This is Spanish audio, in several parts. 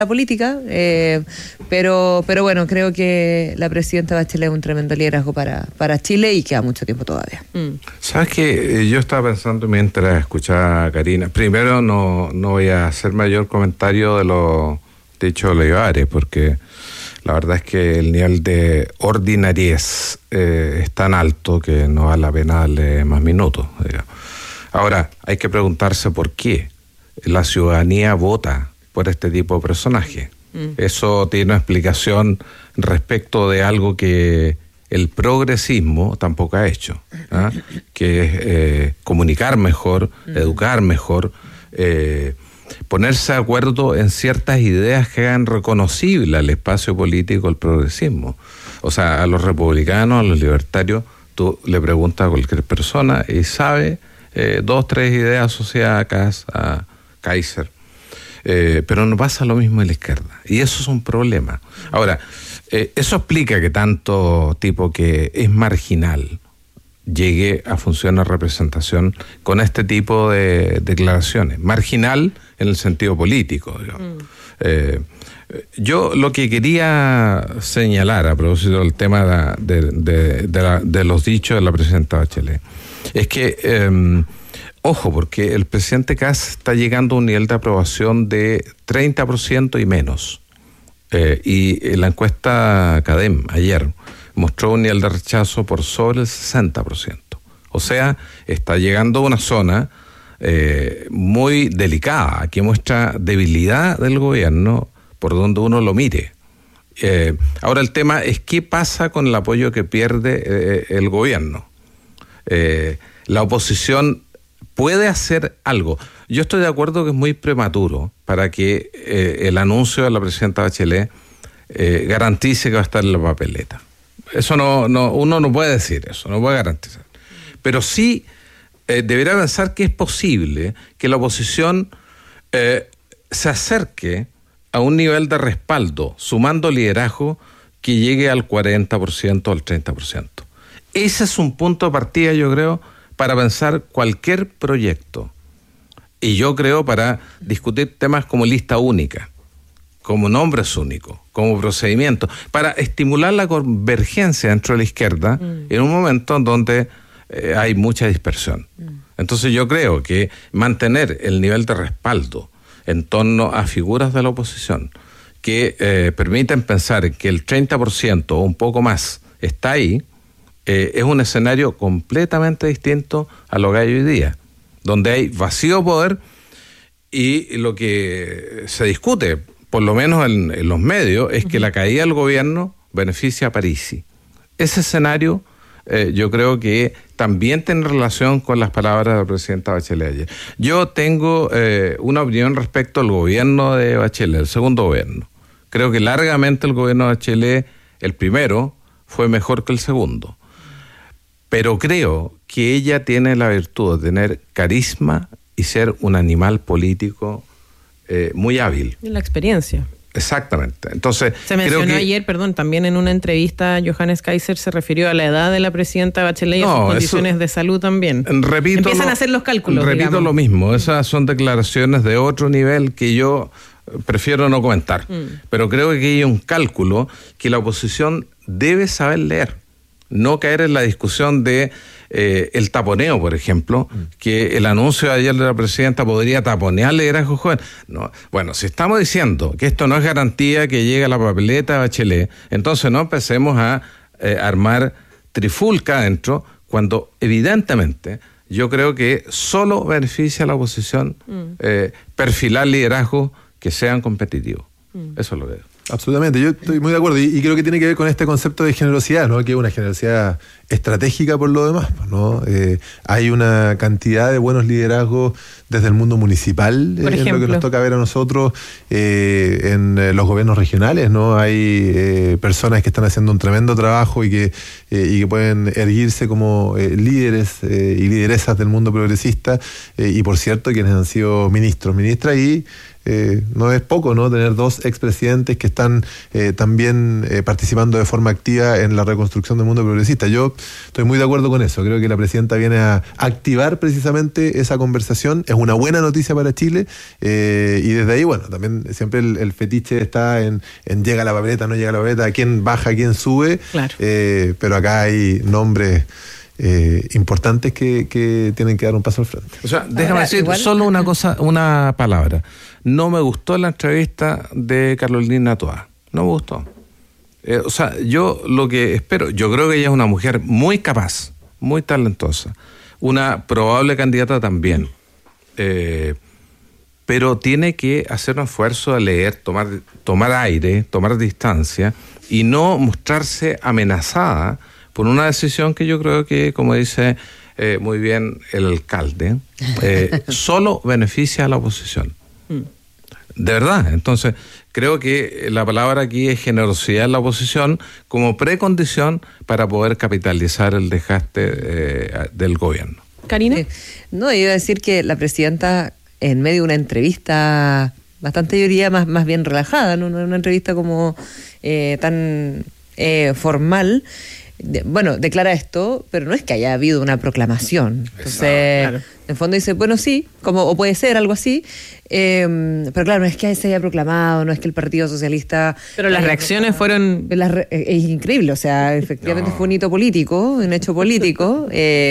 la política, pero bueno, creo que la presidenta Bachelet es un tremendo liderazgo para Chile y queda mucho tiempo todavía. ¿Sabes qué? Yo estaba pensando mientras escuchaba a Karina. Primero, no voy a hacer mayor comentario de los dichos Olivares, porque la verdad es que el nivel de ordinariez es tan alto que no vale la pena darle más minutos, digamos. Ahora, hay que preguntarse por qué la ciudadanía vota por este tipo de personaje. Eso tiene una explicación respecto de algo que el progresismo tampoco ha hecho, ¿ah? Que es comunicar mejor, educar mejor, ponerse de acuerdo en ciertas ideas que hagan reconocible al espacio político el progresismo. O sea, a los republicanos, a los libertarios, tú le preguntas a cualquier persona y sabe 2, 3 ideas asociadas a Kaiser. Pero no pasa lo mismo en la izquierda, y eso es un problema. Ahora, eso explica que tanto tipo que es marginal llegue a funcionar de representación con este tipo de declaraciones. Marginal en el sentido político, digamos. Yo lo que quería señalar a propósito del tema de los dichos de la presidenta Bachelet es que ojo, porque el presidente Kast está llegando a un nivel de aprobación de 30% y menos. Y la encuesta CADEM ayer mostró un nivel de rechazo por sobre el 60%. O sea, está llegando a una zona muy delicada, que muestra debilidad del gobierno por donde uno lo mire. Ahora el tema es qué pasa con el apoyo que pierde el gobierno. La oposición puede hacer algo. Yo estoy de acuerdo que es muy prematuro para que el anuncio de la presidenta Bachelet garantice que va a estar en la papeleta. Eso uno no puede decir eso, no puede garantizar. Pero sí deberá pensar que es posible que la oposición se acerque a un nivel de respaldo, sumando liderazgo que llegue al 40% o al 30%. Ese es un punto de partida, yo creo, para pensar cualquier proyecto. Y yo creo para discutir temas como lista única, como nombres únicos, como procedimiento, para estimular la convergencia dentro de la izquierda en un momento en donde hay mucha dispersión. Entonces yo creo que mantener el nivel de respaldo en torno a figuras de la oposición que permiten pensar que el 30% o un poco más está ahí, es un escenario completamente distinto a lo que hay hoy día, donde hay vacío de poder y lo que se discute, por lo menos en los medios, es que la caída del gobierno beneficia a Parisi. Ese escenario yo creo que también tiene relación con las palabras de la presidenta Bachelet ayer. Yo tengo una opinión respecto al gobierno de Bachelet, el segundo gobierno. Creo que largamente el gobierno de Bachelet, el primero, fue mejor que el segundo. Pero creo que ella tiene la virtud de tener carisma y ser un animal político muy hábil. La experiencia. Exactamente. Entonces, se mencionó creo que ayer, también en una entrevista, Johannes Kaiser se refirió a la edad de la presidenta Bachelet y a sus condiciones de salud también. Empiezan a hacer los cálculos. Repito lo mismo, esas son declaraciones de otro nivel que yo prefiero no comentar. Pero creo que hay un cálculo que la oposición debe saber leer. No caer en la discusión de el taponeo, por ejemplo, que el anuncio de ayer de la presidenta podría taponear el liderazgo joven. No. Bueno, si estamos diciendo que esto no es garantía que llegue a la papeleta de Bachelet, entonces no empecemos a armar trifulca adentro, cuando evidentemente yo creo que solo beneficia a la oposición perfilar liderazgos que sean competitivos. Eso es lo que digo. Absolutamente, yo estoy muy de acuerdo y creo que tiene que ver con este concepto de generosidad, ¿no? Que es una generosidad estratégica por lo demás, ¿no? Hay una cantidad de buenos liderazgos desde el mundo municipal, en lo que nos toca ver a nosotros, en los gobiernos regionales, ¿no? Hay personas que están haciendo un tremendo trabajo y que pueden erguirse como líderes y lideresas del mundo progresista, y por cierto quienes han sido ministros, ministras, y no es poco, ¿no? Tener 2 expresidentes que están también participando de forma activa en la reconstrucción del mundo progresista. Yo estoy muy de acuerdo con eso. Creo que la presidenta viene a activar precisamente esa conversación. Es una buena noticia para Chile, y desde ahí, bueno, también siempre el fetiche está en llega la papeleta, no llega la papeleta, quién baja, quién sube. Claro. Pero acá hay nombres importantes que tienen que dar un paso al frente. O sea, déjame decir solo una cosa, una palabra. No me gustó la entrevista de Carolina Toá. No me gustó. O sea, yo lo que espero, yo creo que ella es una mujer muy capaz, muy talentosa, una probable candidata también, pero tiene que hacer un esfuerzo de leer, tomar aire, tomar distancia y no mostrarse amenazada por una decisión que yo creo que, como dice muy bien el alcalde, solo beneficia a la oposición. De verdad. Entonces, creo que la palabra aquí es generosidad en la oposición como precondición para poder capitalizar el desgaste del gobierno. ¿Karina? No, iba a decir que la presidenta, en medio de una entrevista bastante, yo diría, más bien relajada, no una entrevista como tan formal, declara esto, pero no es que haya habido una proclamación. Entonces, claro, en fondo dice, bueno, sí, o puede ser algo así, pero claro, no es que se haya proclamado, no es que el Partido Socialista... Pero las reacciones fueron... Es increíble, o sea, efectivamente fue un hito político, un hecho político,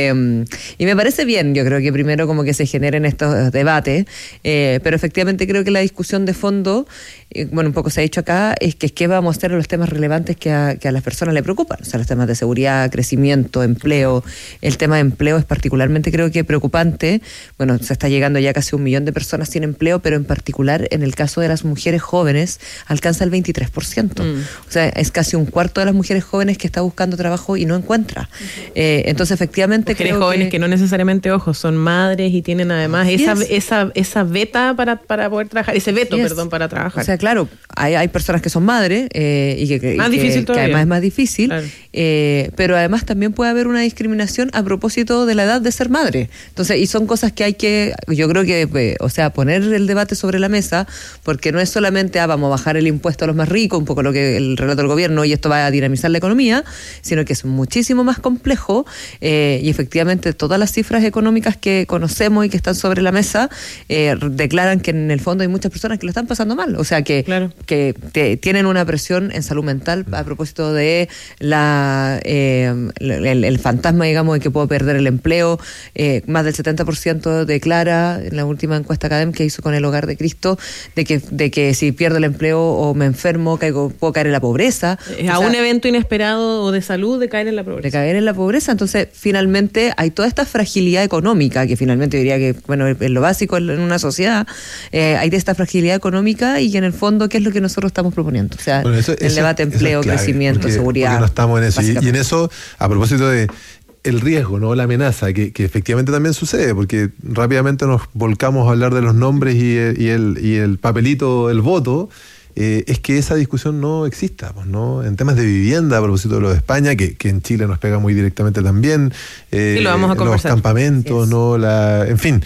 y me parece bien, yo creo que primero como que se generen estos debates, pero efectivamente creo que la discusión de fondo, un poco se ha dicho acá, es que vamos a hacer los temas relevantes que a las personas le preocupan, o sea, los temas de seguridad, crecimiento, empleo. El tema de empleo es particularmente, creo que, preocupante. Bueno, se está llegando ya casi 1 millón de personas sin empleo, pero en particular en el caso de las mujeres jóvenes alcanza el 23%. O sea, es casi 1/4 de las mujeres jóvenes que está buscando trabajo y no encuentra. Entonces, efectivamente, mujeres jóvenes que no necesariamente, son madres y tienen además esa beta para poder trabajar, ese veto, para trabajar. O sea, claro, hay personas que son madres y que además es más difícil, claro. Pero además también puede haber una discriminación a propósito de la edad de ser madre. Entonces, y son cosas que hay que, yo creo que, poner el debate sobre la mesa, porque no es solamente, vamos a bajar el impuesto a los más ricos, un poco lo que el relato del gobierno, y esto va a dinamizar la economía, sino que es muchísimo más complejo, y efectivamente todas las cifras económicas que conocemos y que están sobre la mesa declaran que en el fondo hay muchas personas que lo están pasando mal, o sea, que tienen una presión en salud mental a propósito de el fantasma, digamos, de que puedo perder el empleo. Más del 70% declara en la última encuesta académica que hizo con el Hogar de Cristo de que si pierdo el empleo o me enfermo puedo caer en la pobreza. Un evento inesperado o de salud de caer en la pobreza. De caer en la pobreza. Entonces, finalmente hay toda esta fragilidad económica, que finalmente diría que, es lo básico en una sociedad. Hay de esta fragilidad económica y que en el fondo, ¿qué es lo que nosotros estamos proponiendo? O sea, el debate de empleo, crecimiento, seguridad. Porque no estamos en eso. Y en eso, a propósito de el riesgo, ¿no? La amenaza, que efectivamente también sucede, porque rápidamente nos volcamos a hablar de los nombres y el papelito, el voto, es que esa discusión no exista, ¿no? En temas de vivienda, a propósito de lo de España, que en Chile nos pega muy directamente también, lo vamos a conversar. Los campamentos, ¿no? En fin,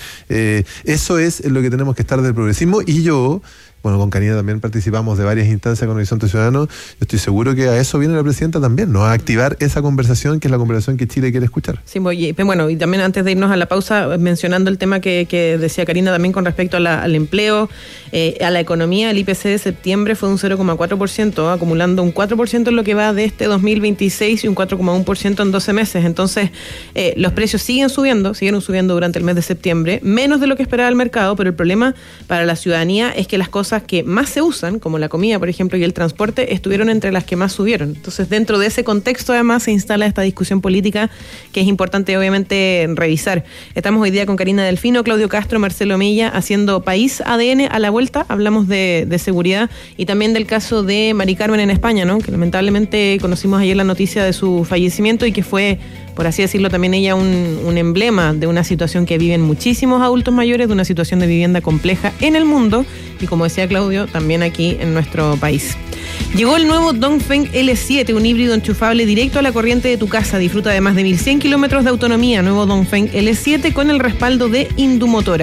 eso es lo que tenemos que estar del progresismo, y yo... Bueno, con Karina también participamos de varias instancias con Horizonte Ciudadano. Yo estoy seguro que a eso viene la presidenta también, ¿no? A activar esa conversación, que es la conversación que Chile quiere escuchar. Sí, y también antes de irnos a la pausa, mencionando el tema que decía Karina también con respecto al empleo, a la economía, el IPC de septiembre fue un 0,4%, acumulando un 4% en lo que va de este 2026 y un 4,1% en 12 meses. Entonces, los precios siguieron subiendo durante el mes de septiembre, menos de lo que esperaba el mercado, pero el problema para la ciudadanía es que las cosas que más se usan, como la comida, por ejemplo, y el transporte, estuvieron entre las que más subieron. Entonces, dentro de ese contexto, además, se instala esta discusión política que es importante, obviamente, revisar. Estamos hoy día con Karina Delfino, Claudio Castro, Marcelo Milla, haciendo País ADN a la vuelta. Hablamos de seguridad y también del caso de Mari Carmen en España, ¿no? Que lamentablemente conocimos ayer la noticia de su fallecimiento y que fue, por así decirlo, también ella un emblema de una situación que viven muchísimos adultos mayores, de una situación de vivienda compleja en el mundo y, como decía Claudio, también aquí en nuestro país. Llegó el nuevo Dongfeng L7, un híbrido enchufable directo a la corriente de tu casa. Disfruta de más de 1.100 kilómetros de autonomía. Nuevo Dongfeng L7 con el respaldo de Indumotora.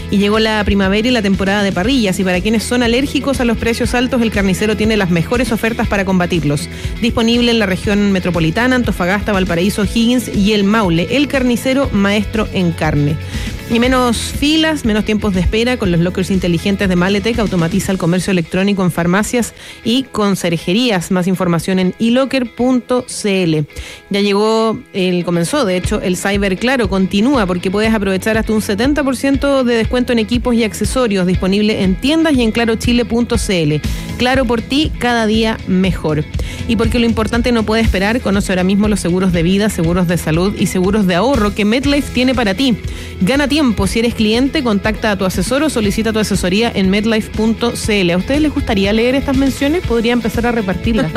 Y llegó la primavera y la temporada de parrillas, y para quienes son alérgicos a los precios altos, El Carnicero tiene las mejores ofertas para combatirlos. Disponible en la región metropolitana, Antofagasta, Valparaíso, Higgins y El Maule. El Carnicero, maestro en carne. Y menos filas, menos tiempos de espera con los lockers inteligentes de Maletec. Automatiza el comercio electrónico en farmacias y conserjerías. Más información en elocker.cl. Ya comenzó de hecho el Cyber Claro, continúa porque puedes aprovechar hasta un 70% de descuento en equipos y accesorios, disponible en tiendas y en clarochile.cl. Claro, por ti, cada día mejor. Y porque lo importante no puede esperar, conoce ahora mismo los seguros de vida, seguros de salud y seguros de ahorro que MetLife tiene para ti. Gana tiempo. Si eres cliente, contacta a tu asesor o solicita tu asesoría en metlife.cl. ¿A ustedes les gustaría leer estas menciones? Podría empezar a repartirlas.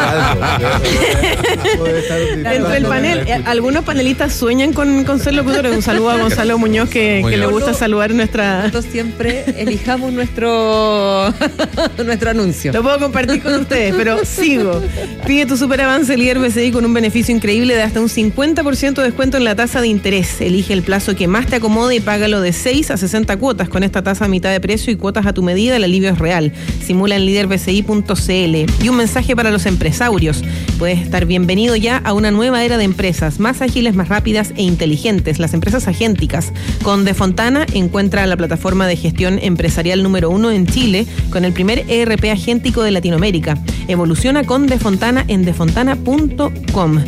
Entre el panel, algunos panelistas sueñan con ser locutores. Un saludo a Gonzalo Muñoz que le gusta saludar nuestra... Nosotros siempre elijamos nuestro anuncio. Lo puedo compartir con ustedes, pero sigo. Pide tu superavance líder BCI con un beneficio increíble de hasta un 50% de descuento en la tasa de interés. Elige el plazo que más te acomode y págalo de 6 a 60 cuotas. Con esta tasa a mitad de precio y cuotas a tu medida, el alivio es real. Simula en liderbci.cl. Y un mensaje para los empresarios. Puedes estar bienvenido ya a una nueva era de empresas más ágiles, más rápidas e inteligentes. Las empresas agénticas. Con De Fontana encuentra la plataforma de gestión empresarial número 1 en Chile con el primer ERP agéntico de Latinoamérica. Evoluciona con De Fontana en defontana.com.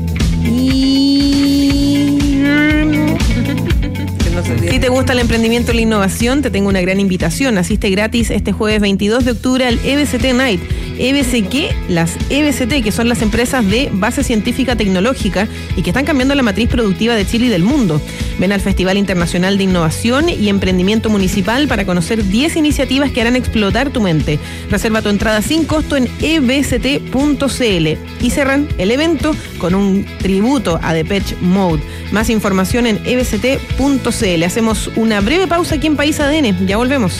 Si te gusta el emprendimiento y la innovación, te tengo una gran invitación. Asiste gratis este jueves 22 de octubre al EBCT Night. ¿EBC qué? Las EBCT, que son las empresas de base científica tecnológica y que están cambiando la matriz productiva de Chile y del mundo. Ven al Festival Internacional de Innovación y Emprendimiento Municipal para conocer 10 iniciativas que harán explotar tu mente. Reserva tu entrada sin costo en ebct.cl y cerran el evento con un tributo a Depeche Mode. Más información en ebct.cl. Hacemos una breve pausa aquí en País ADN. Ya volvemos.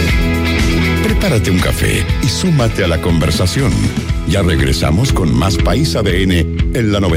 Prepárate un café y súmate a la conversación. Ya regresamos con más País ADN en la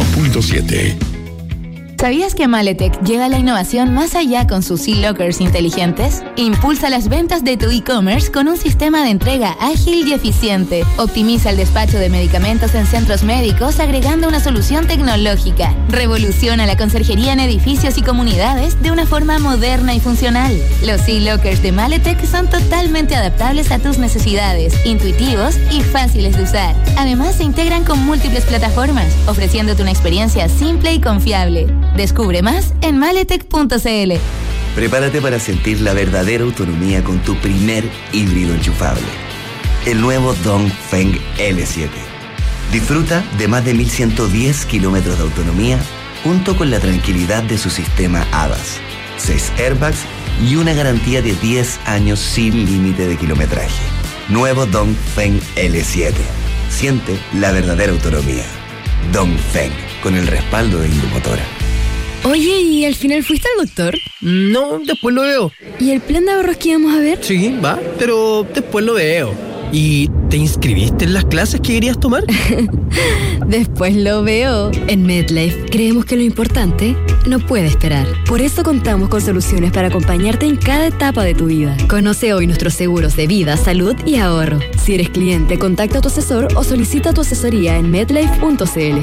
91.7. ¿Sabías que Maletec lleva la innovación más allá con sus e-lockers inteligentes? Impulsa las ventas de tu e-commerce con un sistema de entrega ágil y eficiente. Optimiza el despacho de medicamentos en centros médicos agregando una solución tecnológica. Revoluciona la conserjería en edificios y comunidades de una forma moderna y funcional. Los e-lockers de Maletec son totalmente adaptables a tus necesidades, intuitivos y fáciles de usar. Además, se integran con múltiples plataformas, ofreciéndote una experiencia simple y confiable. Descubre más en maletec.cl. Prepárate para sentir la verdadera autonomía con tu primer híbrido enchufable. El nuevo Dongfeng L7. Disfruta de más de 1110 kilómetros de autonomía junto con la tranquilidad de su sistema ADAS, 6 airbags y una garantía de 10 años sin límite de kilometraje. Nuevo Dongfeng L7. Siente la verdadera autonomía. Dongfeng, con el respaldo de Indumotora. Oye, ¿y al final fuiste al doctor? No, después lo veo. ¿Y el plan de ahorros que íbamos a ver? Sí, va, pero después lo veo. ¿Y te inscribiste en las clases que querías tomar? Después lo veo. En MetLife creemos que lo importante no puede esperar. Por eso contamos con soluciones para acompañarte en cada etapa de tu vida. Conoce hoy nuestros seguros de vida, salud y ahorro. Si eres cliente, contacta a tu asesor o solicita tu asesoría en metlife.cl.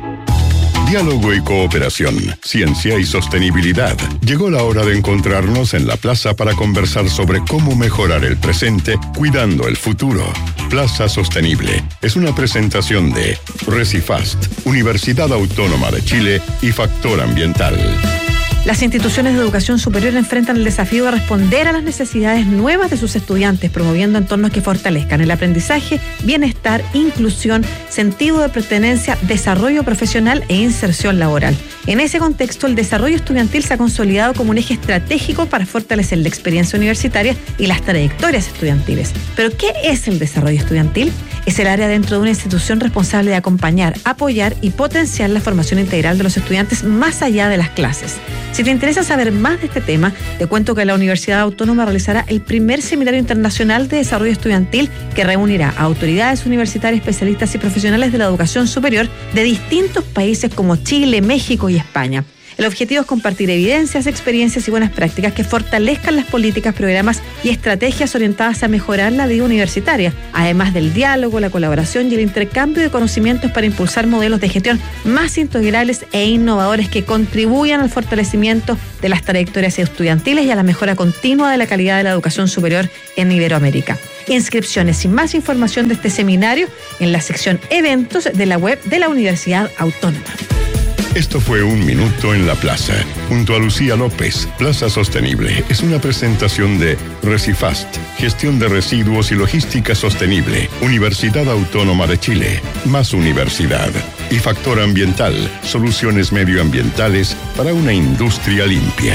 Diálogo y cooperación, ciencia y sostenibilidad. Llegó la hora de encontrarnos en la plaza para conversar sobre cómo mejorar el presente cuidando el futuro. Plaza Sostenible es una presentación de Recifast, Universidad Autónoma de Chile y Factor Ambiental. Las instituciones de educación superior enfrentan el desafío de responder a las necesidades nuevas de sus estudiantes, promoviendo entornos que fortalezcan el aprendizaje, bienestar, inclusión, sentido de pertenencia, desarrollo profesional e inserción laboral. En ese contexto, el desarrollo estudiantil se ha consolidado como un eje estratégico para fortalecer la experiencia universitaria y las trayectorias estudiantiles. ¿Pero qué es el desarrollo estudiantil? Es el área dentro de una institución responsable de acompañar, apoyar y potenciar la formación integral de los estudiantes más allá de las clases. Si te interesa saber más de este tema, te cuento que la Universidad Autónoma realizará el primer Seminario Internacional de Desarrollo Estudiantil que reunirá a autoridades universitarias, especialistas y profesionales de la educación superior de distintos países como Chile, México y España. El objetivo es compartir evidencias, experiencias y buenas prácticas que fortalezcan las políticas, programas y estrategias orientadas a mejorar la vida universitaria, además del diálogo, la colaboración y el intercambio de conocimientos para impulsar modelos de gestión más integrales e innovadores que contribuyan al fortalecimiento de las trayectorias estudiantiles y a la mejora continua de la calidad de la educación superior en Iberoamérica. Inscripciones y más información de este seminario en la sección Eventos de la web de la Universidad Autónoma. Esto fue Un Minuto en la Plaza, junto a Lucía López. Plaza Sostenible es una presentación de Recifast, Gestión de Residuos y Logística Sostenible, Universidad Autónoma de Chile, Más Universidad, y Factor Ambiental, soluciones medioambientales para una industria limpia.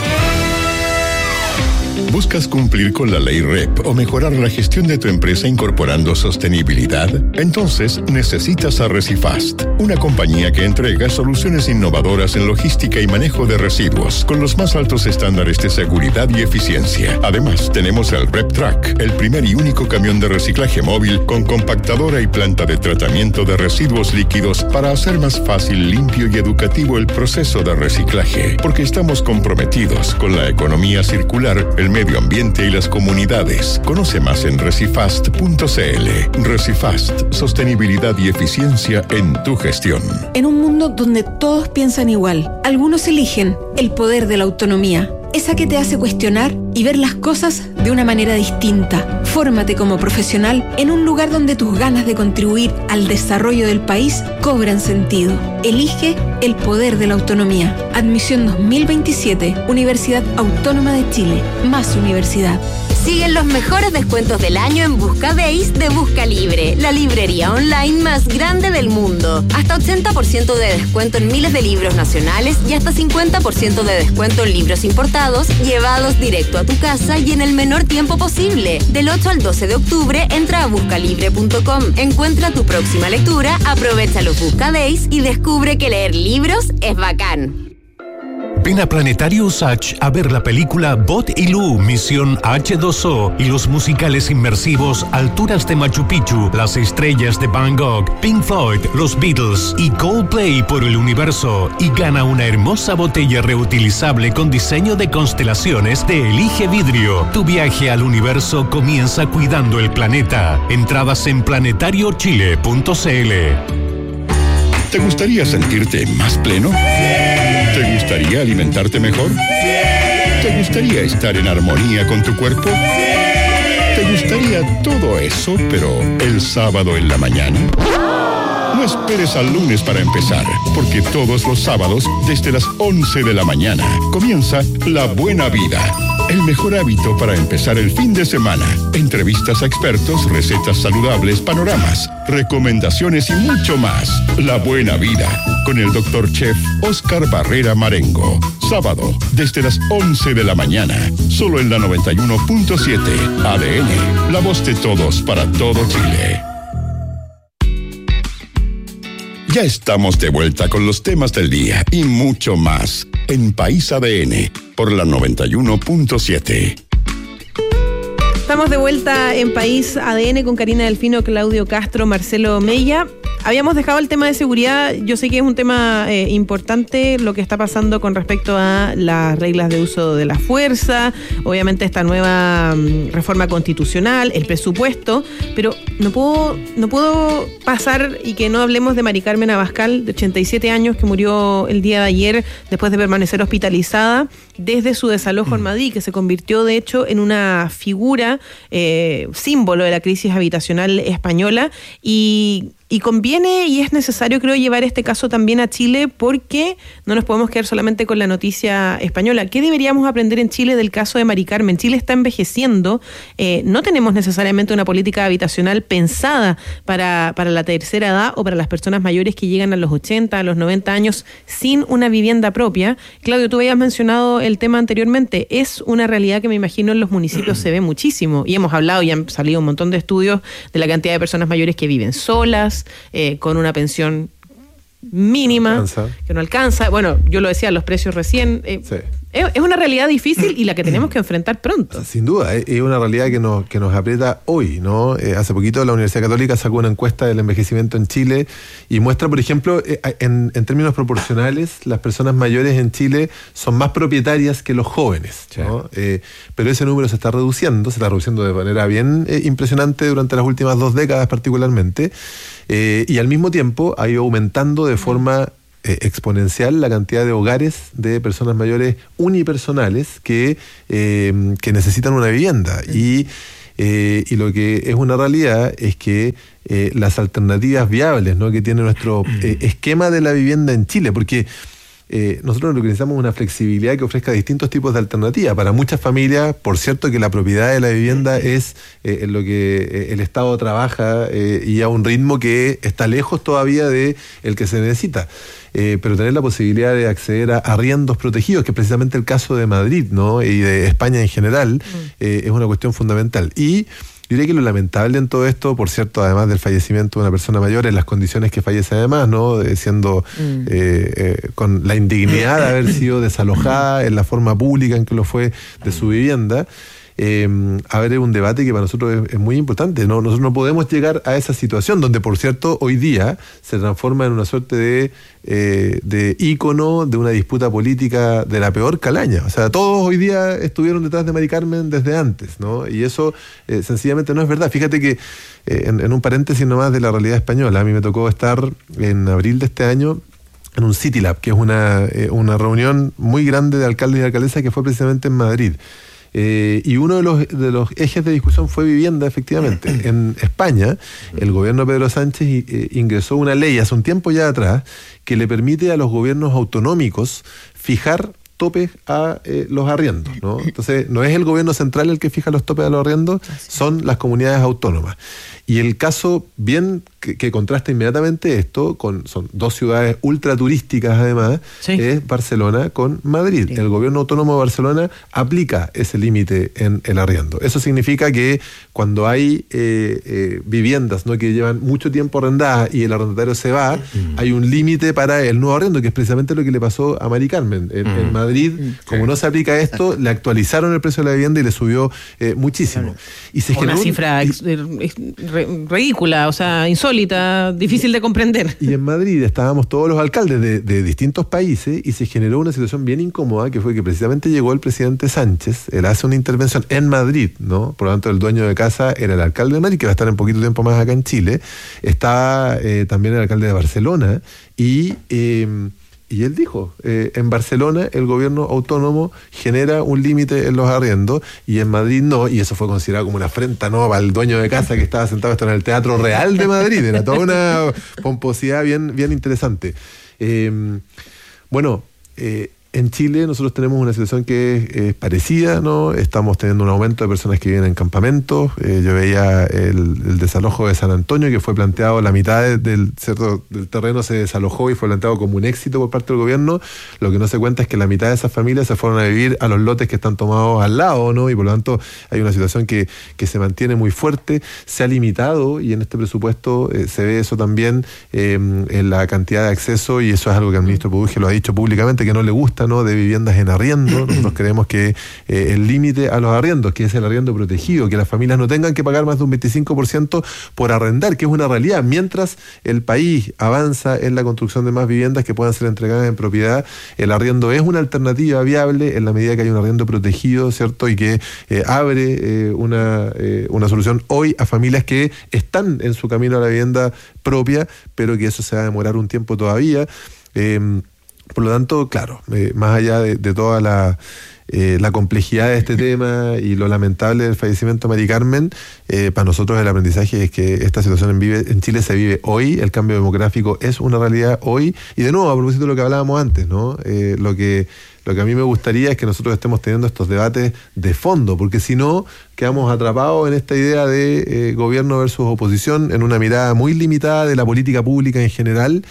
¿Buscas cumplir con la ley REP o mejorar la gestión de tu empresa incorporando sostenibilidad? Entonces necesitas a Recifast, una compañía que entrega soluciones innovadoras en logística y manejo de residuos con los más altos estándares de seguridad y eficiencia. Además, tenemos el RepTrack, el primer y único camión de reciclaje móvil con compactadora y planta de tratamiento de residuos líquidos para hacer más fácil, limpio y educativo el proceso de reciclaje, porque estamos comprometidos con la economía circular, el medio ambiente y las comunidades. Conoce más en recifast.cl. Recifast, sostenibilidad y eficiencia en tu gestión. En un mundo donde todos piensan igual, algunos eligen el poder de la autonomía, esa que te hace cuestionar y ver las cosas de una manera distinta. Fórmate como profesional en un lugar donde tus ganas de contribuir al desarrollo del país cobran sentido. Elige el poder de la autonomía. Admisión 2027, Universidad Autónoma de Chile. Más universidad. Siguen los mejores descuentos del año en Buscadéis de Busca Libre, la librería online más grande del mundo. Hasta 80% de descuento en miles de libros nacionales y hasta 50% de descuento en libros importados, llevados directo a tu casa y en el menor tiempo posible. Del 8 al 12 de octubre, entra a buscalibre.com, encuentra tu próxima lectura, aprovecha los Buscadéis y descubre que leer libros es bacán. Ven a Planetario Usach a ver la película Bot y Lu, Misión H2O y los musicales inmersivos Alturas de Machu Picchu, Las Estrellas de Van Gogh, Pink Floyd, Los Beatles y Coldplay por el universo y gana una hermosa botella reutilizable con diseño de constelaciones de Elige Vidrio. Tu viaje al universo comienza cuidando el planeta. Entradas en planetariochile.cl. ¿Te gustaría sentirte más pleno? ¿Te gustaría alimentarte mejor? ¿Te gustaría estar en armonía con tu cuerpo? ¿Te gustaría todo eso, pero el sábado en la mañana? No esperes al lunes para empezar, porque todos los sábados, desde las 11 de la mañana, comienza La Buena Vida. El mejor hábito para empezar el fin de semana. Entrevistas a expertos, recetas saludables, panoramas, recomendaciones y mucho más. La Buena Vida, con el Dr. Chef Oscar Barrera Marengo. Sábado, desde las 11 de la mañana. Solo en la 91.7 ADN. La voz de todos para todo Chile. Ya estamos de vuelta con los temas del día y mucho más en País ADN por la 91.7. Estamos de vuelta en País ADN con Karina Delfino, Claudio Castro, Marcelo Mella. Habíamos dejado el tema de seguridad. Yo sé que es un tema importante lo que está pasando con respecto a las reglas de uso de la fuerza, obviamente esta nueva reforma constitucional, el presupuesto, pero no puedo pasar y que no hablemos de Mari Carmen Abascal, de 87 años, que murió el día de ayer después de permanecer hospitalizada desde su desalojo en Madrid, que se convirtió de hecho en una figura símbolo de la crisis habitacional española y conviene y es necesario, creo, llevar este caso también a Chile porque no nos podemos quedar solamente con la noticia española. ¿Qué deberíamos aprender en Chile del caso de Mari Carmen? Chile está envejeciendo, no tenemos necesariamente una política habitacional pensada para la tercera edad o para las personas mayores que llegan a los 80, a los 90 años sin una vivienda propia. Claudio, tú habías mencionado el tema anteriormente. Es una realidad que me imagino en los municipios se ve muchísimo y hemos hablado y han salido un montón de estudios de la cantidad de personas mayores que viven solas, con una pensión mínima, que no alcanza. Bueno, yo lo decía, los precios recién. Sí. Es una realidad difícil y la que tenemos que enfrentar pronto. Sin duda, es una realidad que nos aprieta hoy, ¿no? Hace poquito la Universidad Católica sacó una encuesta del envejecimiento en Chile y muestra, por ejemplo, en términos proporcionales, las personas mayores en Chile son más propietarias que los jóvenes, ¿no? Pero ese número se está reduciendo de manera bien impresionante durante las últimas 2 décadas particularmente, y al mismo tiempo ha ido aumentando de forma exponencial la cantidad de hogares de personas mayores unipersonales que necesitan una vivienda. Y lo que es una realidad es que las alternativas viables, ¿no?, que tiene nuestro esquema de la vivienda en Chile, porque nosotros necesitamos una flexibilidad que ofrezca distintos tipos de alternativas. Para muchas familias, por cierto, que la propiedad de la vivienda es en lo que el Estado trabaja y a un ritmo que está lejos todavía de el que se necesita. Pero tener la posibilidad de acceder a arriendos protegidos, que es precisamente el caso de Madrid, ¿no?, y de España en general, es una cuestión fundamental. Y yo diría que lo lamentable en todo esto, por cierto, además del fallecimiento de una persona mayor, en las condiciones que fallece además, ¿no?, siendo con la indignidad de haber sido desalojada en la forma pública en que lo fue de su vivienda. A ver, es un debate que para nosotros es muy importante, ¿no? Nosotros no podemos llegar a esa situación donde, por cierto, hoy día se transforma en una suerte de ícono de una disputa política de la peor calaña. O sea, todos hoy día estuvieron detrás de Mari Carmen desde antes, ¿no? Y eso sencillamente no es verdad. Fíjate que en un paréntesis nomás de la realidad española, a mí me tocó estar en abril de este año en un City Lab, que es una reunión muy grande de alcaldes y alcaldesas que fue precisamente en Madrid. Y uno de los ejes de discusión fue vivienda, efectivamente. En España, el gobierno de Pedro Sánchez ingresó una ley hace un tiempo ya atrás que le permite a los gobiernos autonómicos fijar topes a los arriendos, ¿no? Entonces, no es el gobierno central el que fija los topes a los arriendos, son las comunidades autónomas. Y el caso bien que contrasta inmediatamente esto, son 2 ciudades ultra turísticas además, es Barcelona con Madrid. Sí. El gobierno autónomo de Barcelona aplica ese límite en el arriendo. Eso significa que cuando hay viviendas, ¿no?, que llevan mucho tiempo arrendadas y el arrendatario se va, hay un límite para el nuevo arriendo, que es precisamente lo que le pasó a Mari Carmen. En Madrid, como no se aplica esto, le actualizaron el precio de la vivienda y le subió muchísimo. Y se una cifra ridícula, o sea, insólita, difícil de comprender. Y en Madrid estábamos todos los alcaldes de distintos países y se generó una situación bien incómoda, que fue que precisamente llegó el presidente Sánchez, él hace una intervención en Madrid, ¿no? Por lo tanto, el dueño de casa era el alcalde de Madrid, que va a estar en poquito tiempo más acá en Chile, estaba también el alcalde de Barcelona y él dijo, en Barcelona el gobierno autónomo genera un límite en los arriendos y en Madrid no, y eso fue considerado como una afrenta, ¿no?, al dueño de casa que estaba sentado en el Teatro Real de Madrid. Era toda una pomposidad bien interesante. En Chile nosotros tenemos una situación que es parecida, ¿no? Estamos teniendo un aumento de personas que viven en campamentos. Yo veía el desalojo de San Antonio, que fue planteado, la mitad del terreno se desalojó y fue planteado como un éxito por parte del gobierno. Lo que no se cuenta es que la mitad de esas familias se fueron a vivir a los lotes que están tomados al lado, ¿no? Y por lo tanto hay una situación que se mantiene muy fuerte. Se ha limitado, y en este presupuesto se ve eso también, en la cantidad de acceso, y eso es algo que el ministro Puduje lo ha dicho públicamente, que no le gusta, ¿no?, de viviendas en arriendo. Nosotros creemos que el límite a los arriendos, que es el arriendo protegido, que las familias no tengan que pagar más de un 25% por arrendar, que es una realidad. Mientras el país avanza en la construcción de más viviendas que puedan ser entregadas en propiedad, el arriendo es una alternativa viable en la medida que hay un arriendo protegido, ¿cierto? Y que abre una solución hoy a familias que están en su camino a la vivienda propia, pero que eso se va a demorar un tiempo todavía. Por lo tanto, claro, más allá de toda la complejidad de este tema y lo lamentable del fallecimiento de Mari Carmen, para nosotros el aprendizaje es que esta situación en Chile se vive hoy, el cambio demográfico es una realidad hoy, y de nuevo, a propósito de lo que hablábamos antes, ¿no? Lo que a mí me gustaría es que nosotros estemos teniendo estos debates de fondo, porque si no, quedamos atrapados en esta idea de gobierno versus oposición, en una mirada muy limitada de la política pública en general,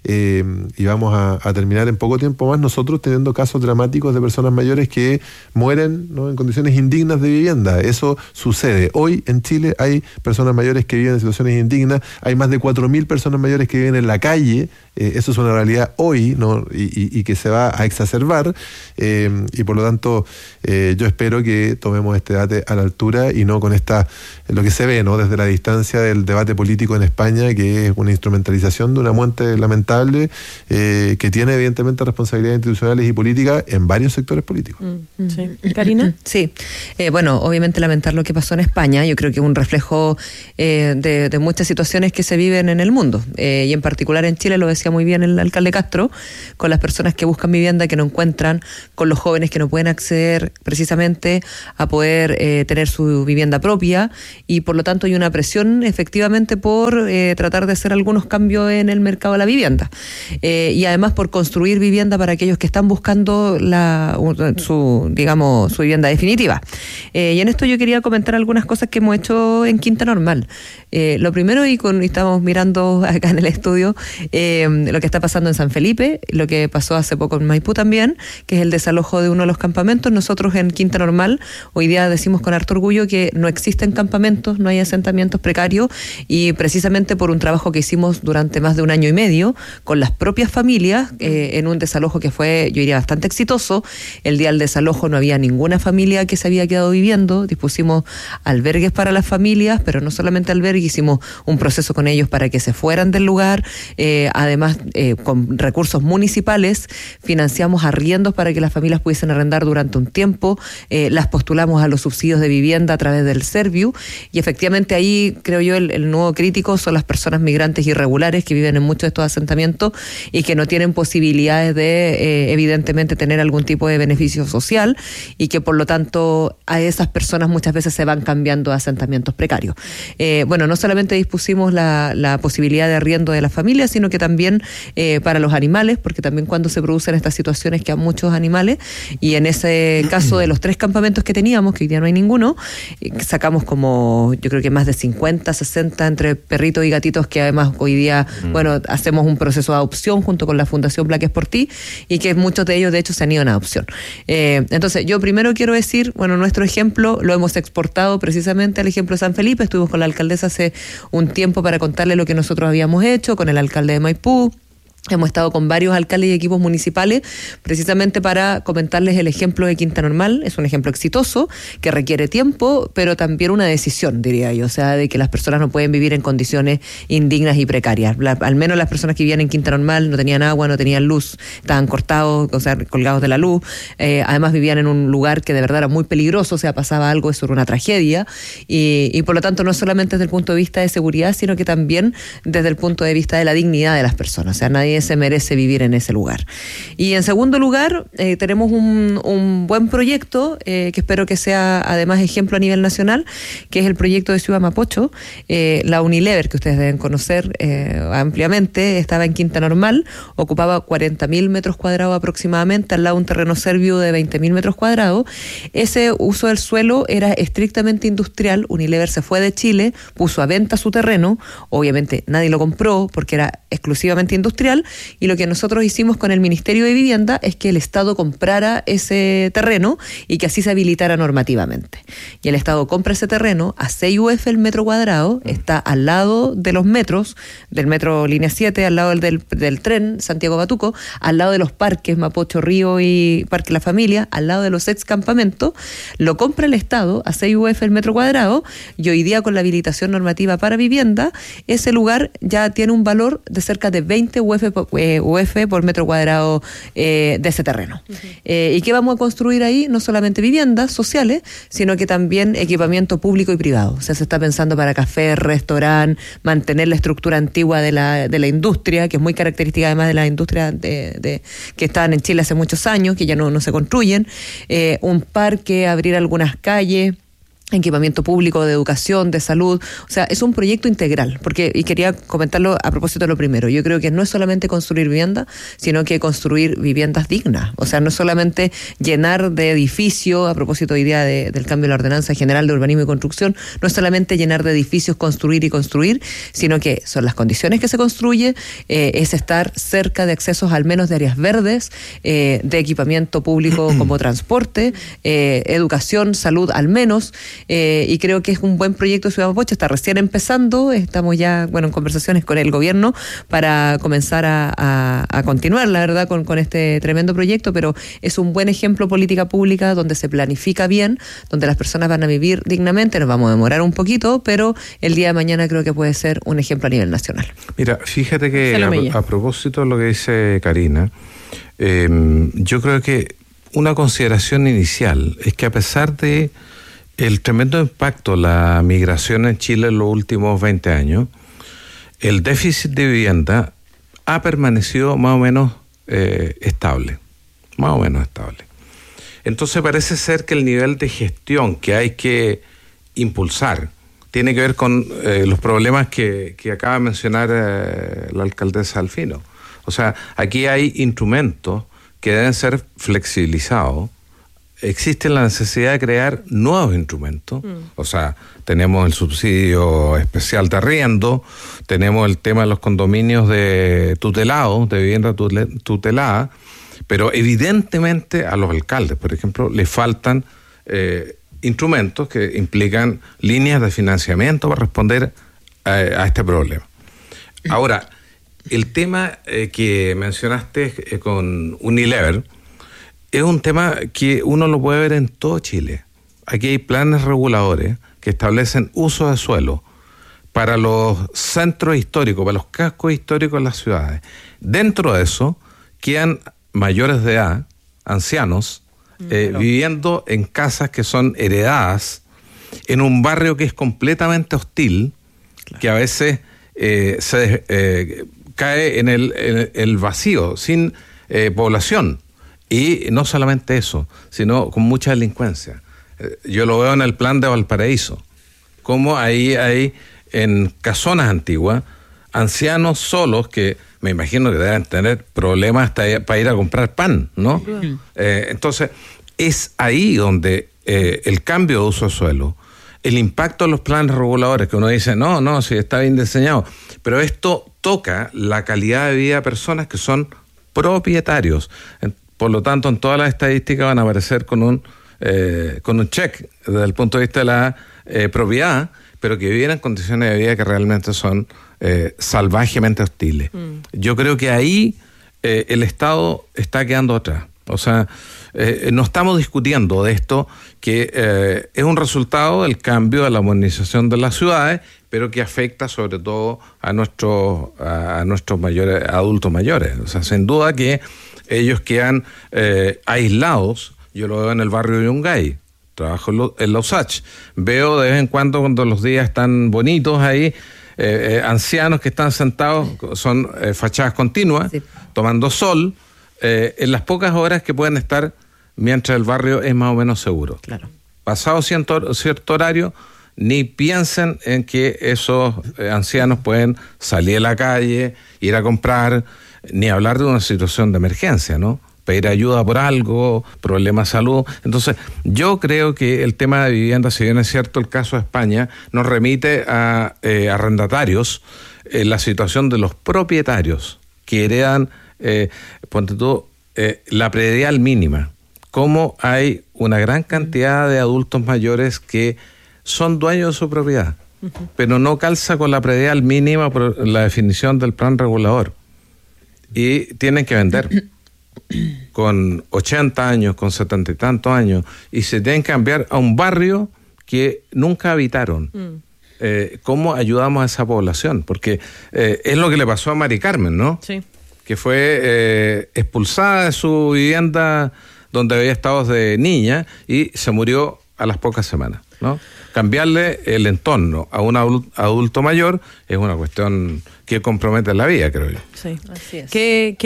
y vamos a terminar en poco tiempo más nosotros teniendo casos dramáticos de personas mayores que mueren, ¿no?, en condiciones indignas de vivienda. Eso sucede. Hoy en Chile hay personas mayores que viven en situaciones indignas, hay más de 4.000 personas mayores que viven en la calle. Eso es una realidad hoy, ¿no?, y que se va a exacerbar, y por lo tanto yo espero que tomemos este debate a la altura y no con lo que se ve, ¿no?, desde la distancia del debate político en España, que es una instrumentalización de una muerte lamentable que tiene evidentemente responsabilidades institucionales y políticas en varios sectores políticos. Sí. ¿Karina? Sí. Bueno, obviamente lamentar lo que pasó en España, yo creo que es un reflejo de muchas situaciones que se viven en el mundo, y en particular en Chile, lo decía muy bien el alcalde Castro, con las personas que buscan vivienda, que no encuentran, con los jóvenes que no pueden acceder precisamente a poder tener su vivienda propia, y por lo tanto hay una presión efectivamente por tratar de hacer algunos cambios en el mercado de la vivienda, y además por construir vivienda para aquellos que están buscando su vivienda definitiva. Y en esto yo quería comentar algunas cosas que hemos hecho en Quinta Normal. Lo primero, y estamos mirando acá en el estudio lo que está pasando en San Felipe, lo que pasó hace poco en Maipú también, que es el desalojo de uno de los campamentos. Nosotros en Quinta Normal hoy día decimos con harto orgullo que no existen campamentos, no hay asentamientos precarios, y precisamente por un trabajo que hicimos durante más de 1 año y medio con las propias familias, en un desalojo que fue, yo diría, bastante exitoso. El día del desalojo no había ninguna familia que se había quedado viviendo, dispusimos albergues para las familias, pero no solamente albergues, hicimos un proceso con ellos para que se fueran del lugar, además con recursos municipales financiamos arriendos para que las familias pudiesen arrendar durante un tiempo, las postulamos a los subsidios de vivienda a través del Serviu, y efectivamente ahí creo yo el nuevo crítico son las personas migrantes irregulares que viven en muchos de estos asentamientos y que no tienen posibilidades de evidentemente tener algún tipo de beneficio social, y que por lo tanto a esas personas muchas veces se van cambiando a asentamientos precarios. Bueno, no solamente dispusimos la posibilidad de arriendo de las familias, sino que también para los animales, porque también cuando se producen estas situaciones quedan muchos animales, y en ese caso de los 3 campamentos que teníamos, que hoy día no hay ninguno, sacamos como, yo creo que más de 50, 60 entre perritos y gatitos, que además hoy día, bueno, hacemos un proceso de adopción junto con la Fundación Black es por ti, y que muchos de ellos de hecho se han ido en adopción. Entonces yo primero quiero decir, bueno, nuestro ejemplo lo hemos exportado precisamente al ejemplo de San Felipe. Estuvimos con la alcaldesa hace un tiempo para contarle lo que nosotros habíamos hecho, con el alcalde de Maipú. Hemos estado con varios alcaldes y equipos municipales precisamente para comentarles el ejemplo de Quinta Normal. Es un ejemplo exitoso que requiere tiempo, pero también una decisión, diría yo, o sea, de que las personas no pueden vivir en condiciones indignas y precarias. Al menos las personas que vivían en Quinta Normal no tenían agua, no tenían luz, estaban cortados, o sea, colgados de la luz. Además vivían en un lugar que de verdad era muy peligroso, o sea, pasaba algo, eso era una tragedia, y por lo tanto no solamente desde el punto de vista de seguridad, sino que también desde el punto de vista de la dignidad de las personas. O sea, nadie se merece vivir en ese lugar. Y en segundo lugar, tenemos un buen proyecto que espero que sea además ejemplo a nivel nacional, que es el proyecto de Ciudad Mapocho. La Unilever, que ustedes deben conocer ampliamente, estaba en Quinta Normal, ocupaba 40.000 metros cuadrados aproximadamente, al lado de un terreno Serviu de 20.000 metros cuadrados. Ese uso del suelo era estrictamente industrial. Unilever se fue de Chile, puso a venta su terreno, obviamente nadie lo compró porque era exclusivamente industrial, y lo que nosotros hicimos con el Ministerio de Vivienda es que el Estado comprara ese terreno y que así se habilitara normativamente. Y el Estado compra ese terreno a 6 UF el metro cuadrado, está al lado de los metros, del metro línea 7, al lado del tren Santiago-Batuco, al lado de los parques Mapocho Río y Parque La Familia, al lado de los ex campamentos. Lo compra el Estado a 6 UF el metro cuadrado, y hoy día con la habilitación normativa para vivienda, ese lugar ya tiene un valor de cerca de 20 UF por metro cuadrado de ese terreno. ¿Y qué vamos a construir ahí? No solamente viviendas sociales, sino que también equipamiento público y privado. O sea, se está pensando para café, restaurante, mantener la estructura antigua de la industria, que es muy característica además de la industria que estaban en Chile hace muchos años, que ya no se construyen. Un parque, abrir algunas calles, equipamiento público, de educación, de salud. O sea, es un proyecto integral, y quería comentarlo a propósito de lo primero. Yo creo que no es solamente construir vivienda, sino que construir viviendas dignas. O sea, no es solamente llenar de edificios, a propósito hoy día del cambio de la Ordenanza General de Urbanismo y Construcción, no es solamente llenar de edificios, construir, sino que son las condiciones que se construye, es estar cerca de accesos al menos de áreas verdes, de equipamiento público como transporte, educación, salud al menos. Y creo que es un buen proyecto de Ciudad Mapocho, está recién empezando, estamos ya en conversaciones con el gobierno para comenzar a continuar, la verdad, con este tremendo proyecto, pero es un buen ejemplo de política pública donde se planifica bien, donde las personas van a vivir dignamente. Nos vamos a demorar un poquito, pero el día de mañana creo que puede ser un ejemplo a nivel nacional. Mira, fíjate que a propósito de lo que dice Karina, yo creo que una consideración inicial es que a pesar de el tremendo impacto de la migración en Chile en los últimos 20 años, el déficit de vivienda ha permanecido más o menos estable. Entonces parece ser que el nivel de gestión que hay que impulsar tiene que ver con los problemas que acaba de mencionar la alcaldesa Alfino. O sea, aquí hay instrumentos que deben ser flexibilizados. Existe la necesidad de crear nuevos instrumentos. O sea, tenemos el subsidio especial de arriendo, tenemos el tema de los condominios de tutelados, de vivienda tutelada, pero evidentemente a los alcaldes, por ejemplo, les faltan instrumentos que implican líneas de financiamiento para responder a este problema. Ahora, el tema que mencionaste con Unilever es un tema que uno lo puede ver en todo Chile. Aquí hay planes reguladores que establecen uso de suelo para los centros históricos, para los cascos históricos de las ciudades. Dentro de eso quedan mayores de edad, ancianos, viviendo en casas que son heredadas, en un barrio que es completamente hostil, que a veces cae en el vacío, sin población. Y no solamente eso, sino con mucha delincuencia. Yo lo veo en el plan de Valparaíso, como ahí hay en casonas antiguas ancianos solos que me imagino que deben tener problemas hasta para ir a comprar pan, ¿no? Entonces, es ahí donde el cambio de uso de suelo, el impacto de los planes reguladores, que uno dice, no, sí, está bien diseñado, pero esto toca la calidad de vida de personas que son propietarios. Por lo tanto, en todas las estadísticas van a aparecer con un check desde el punto de vista de la propiedad, pero que viven en condiciones de vida que realmente son salvajemente hostiles. Yo creo que ahí el Estado está quedando atrás. O sea, no estamos discutiendo de esto, que es un resultado del cambio de la modernización de las ciudades, pero que afecta sobre todo a nuestros mayores, adultos mayores. O sea, sin duda que ellos quedan aislados. Yo lo veo en el barrio de Yungay, trabajo en la USACH. Veo de vez en cuando los días están bonitos ahí, ancianos que están sentados, son fachadas continuas, sí, tomando sol, en las pocas horas que pueden estar mientras el barrio es más o menos seguro. Claro. Pasado cierto horario, ni piensen en que esos ancianos pueden salir a la calle, ir a comprar, ni hablar de una situación de emergencia, ¿no? Pedir ayuda por algo, problemas de salud. Entonces, yo creo que el tema de vivienda, si bien es cierto el caso de España, nos remite a arrendatarios, la situación de los propietarios que heredan, ponte tú, la predial mínima. Cómo hay una gran cantidad de adultos mayores que son dueños de su propiedad, pero no calza con la predial mínima por la definición del plan regulador. Y tienen que vender con 80 años, con 70 y tantos años, y se tienen que cambiar a un barrio que nunca habitaron. ¿Cómo ayudamos a esa población? Porque es lo que le pasó a Mari Carmen, ¿no? Sí. Que fue expulsada de su vivienda donde había estado de niña y se murió a las pocas semanas, ¿no? cambiarle el entorno a un adulto mayor es una cuestión que compromete la vida, creo yo. Sí, así es. Qué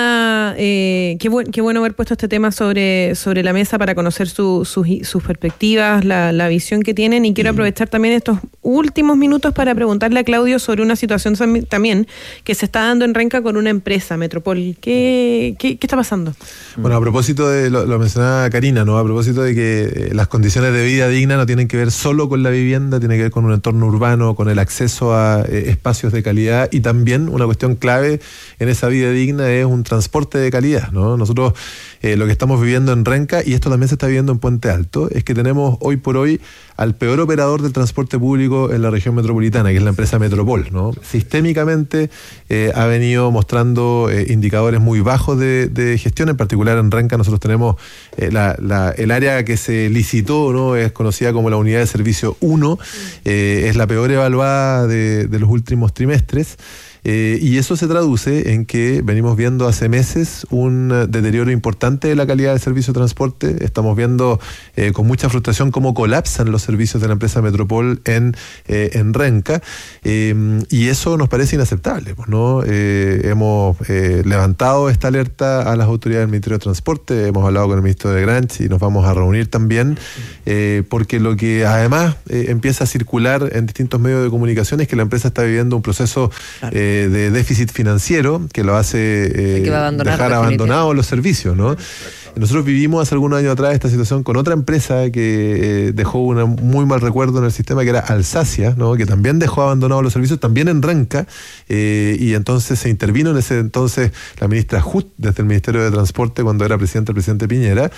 bueno haber puesto este tema sobre la mesa para conocer sus perspectivas, la visión que tienen, y quiero aprovechar también estos últimos minutos para preguntarle a Claudio sobre una situación también que se está dando en Renca con una empresa, Metropol. ¿Qué está pasando? Bueno, a propósito de lo mencionaba Karina, ¿no? A propósito de que las condiciones de vida digna no tienen que ver solo con la vivienda, tiene que ver con un entorno urbano, con el acceso a espacios de calidad, y también una cuestión clave en esa vida digna es un transporte de calidad, ¿no? Nosotros lo que estamos viviendo en Renca, y esto también se está viviendo en Puente Alto, es que tenemos hoy por hoy al peor operador del transporte público en la región metropolitana, que es la empresa Metropol, ¿no? Sistémicamente ha venido mostrando indicadores muy bajos de gestión. En particular en Renca nosotros tenemos el área que se licitó, ¿no? Es conocida como la unidad de servicio 1, es la peor evaluada de los últimos trimestres. Y eso se traduce en que venimos viendo hace meses un deterioro importante de la calidad del servicio de transporte. Estamos viendo con mucha frustración cómo colapsan los servicios de la empresa Metropol en Renca, y eso nos parece inaceptable, pues, ¿no? Hemos levantado esta alerta a las autoridades del Ministerio de Transporte, hemos hablado con el ministro de Granch y nos vamos a reunir también, porque lo que además empieza a circular en distintos medios de comunicación es que la empresa está viviendo un proceso de déficit financiero que lo hace dejar abandonados los servicios, ¿no? Nosotros vivimos hace algunos años atrás esta situación con otra empresa que dejó un muy mal recuerdo en el sistema, que era Alsacia, ¿no? Que también dejó abandonados los servicios, también en Renca, y entonces se intervino en ese entonces la ministra Hut desde el Ministerio de Transporte cuando era presidente el presidente Piñera,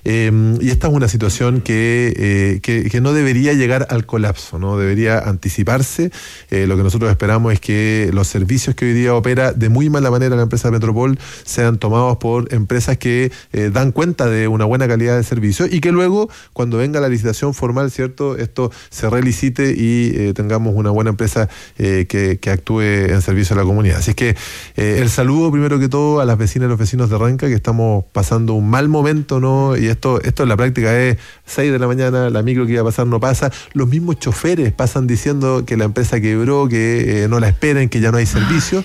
y esta es una situación que no debería llegar al colapso, ¿no? Debería anticiparse. Lo que nosotros esperamos es que los servicios que hoy día opera de muy mala manera la empresa Metropol sean tomados por empresas que dan cuenta de una buena calidad de servicio, y que luego, cuando venga la licitación formal, ¿cierto?, esto se relicite y tengamos una buena empresa que actúe en servicio a la comunidad. Así es que el saludo primero que todo a las vecinas y los vecinos de Renca, que estamos pasando un mal momento, ¿no? Y esto en la práctica es 6 de la mañana, la micro que iba a pasar no pasa, los mismos choferes pasan diciendo que la empresa quebró, que no la esperen, que ya no hay servicio.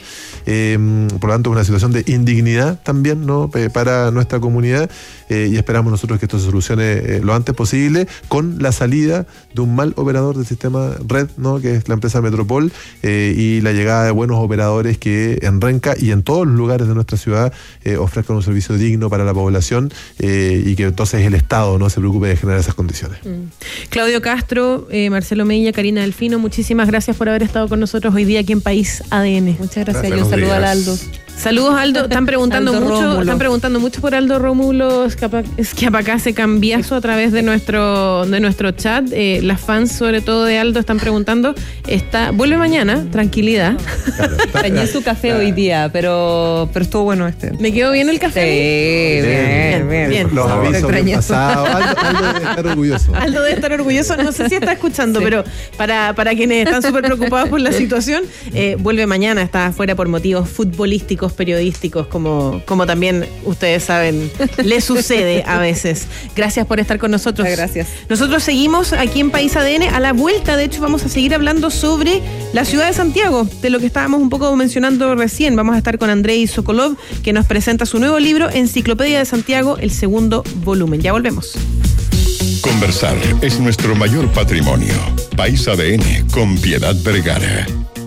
Por lo tanto, es una situación de indignidad también, ¿no?, para nuestra comunidad, y esperamos nosotros que esto se solucione lo antes posible con la salida de un mal operador del sistema red, ¿no?, que es la empresa Metropol, y la llegada de buenos operadores que en Renca y en todos los lugares de nuestra ciudad ofrezcan un servicio digno para la población, y que entonces el Estado no se preocupe de generar esas condiciones. Claudio Castro, Marcelo Mella, Karina Delfino, muchísimas gracias por haber estado con nosotros hoy día aquí en País ADN. Muchas gracias. Yo saludo a Aldo. Saludos, Aldo. Están preguntando mucho por Aldo Rómulo Schiapacase Cambiaso a través de nuestro chat. Las fans, sobre todo de Aldo, están preguntando. Vuelve mañana, tranquilidad. Extrañé su café hoy día, pero estuvo bueno este. ¿Me quedó bien el café? Sí, bien. Los avisos bien pasados. Aldo debe estar orgulloso. Aldo debe estar orgulloso. No sé si está escuchando, sí. Pero para quienes están súper preocupados por la situación, vuelve mañana. Está afuera por motivos futbolísticos, periodísticos, como también ustedes saben, le sucede a veces. Gracias por estar con nosotros. Gracias. Nosotros seguimos aquí en País ADN. A la vuelta, de hecho, vamos a seguir hablando sobre la ciudad de Santiago, de lo que estábamos un poco mencionando recién. Vamos a estar con Andrei Sokolov, que nos presenta su nuevo libro, Enciclopedia de Santiago, el segundo volumen. Ya volvemos. Conversar es nuestro mayor patrimonio. País ADN con Piedad Vergara.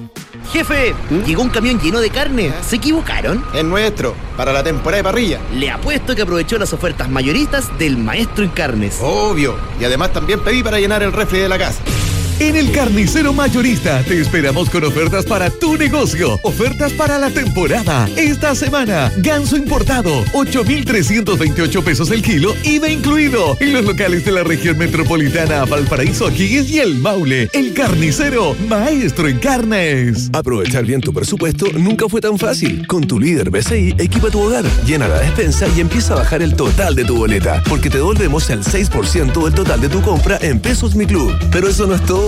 Jefe, llegó un camión lleno de carne. ¿Se equivocaron? Es nuestro, para la temporada de parrilla. Le apuesto que aprovechó las ofertas mayoristas del maestro en carnes. Obvio. Y además también pedí para llenar el refri de la casa. En el Carnicero Mayorista te esperamos con ofertas para tu negocio. Ofertas para la temporada. Esta semana, ganso importado, 8,328 pesos el kilo, IVA incluido. En los locales de la región metropolitana, Valparaíso, Higgins y El Maule. El Carnicero, maestro en carnes. Aprovechar bien tu presupuesto nunca fue tan fácil. Con tu líder BCI, equipa tu hogar, llena la despensa y empieza a bajar el total de tu boleta, porque te devolvemos el 6% del total de tu compra en Pesos Mi Club. Pero eso no es todo.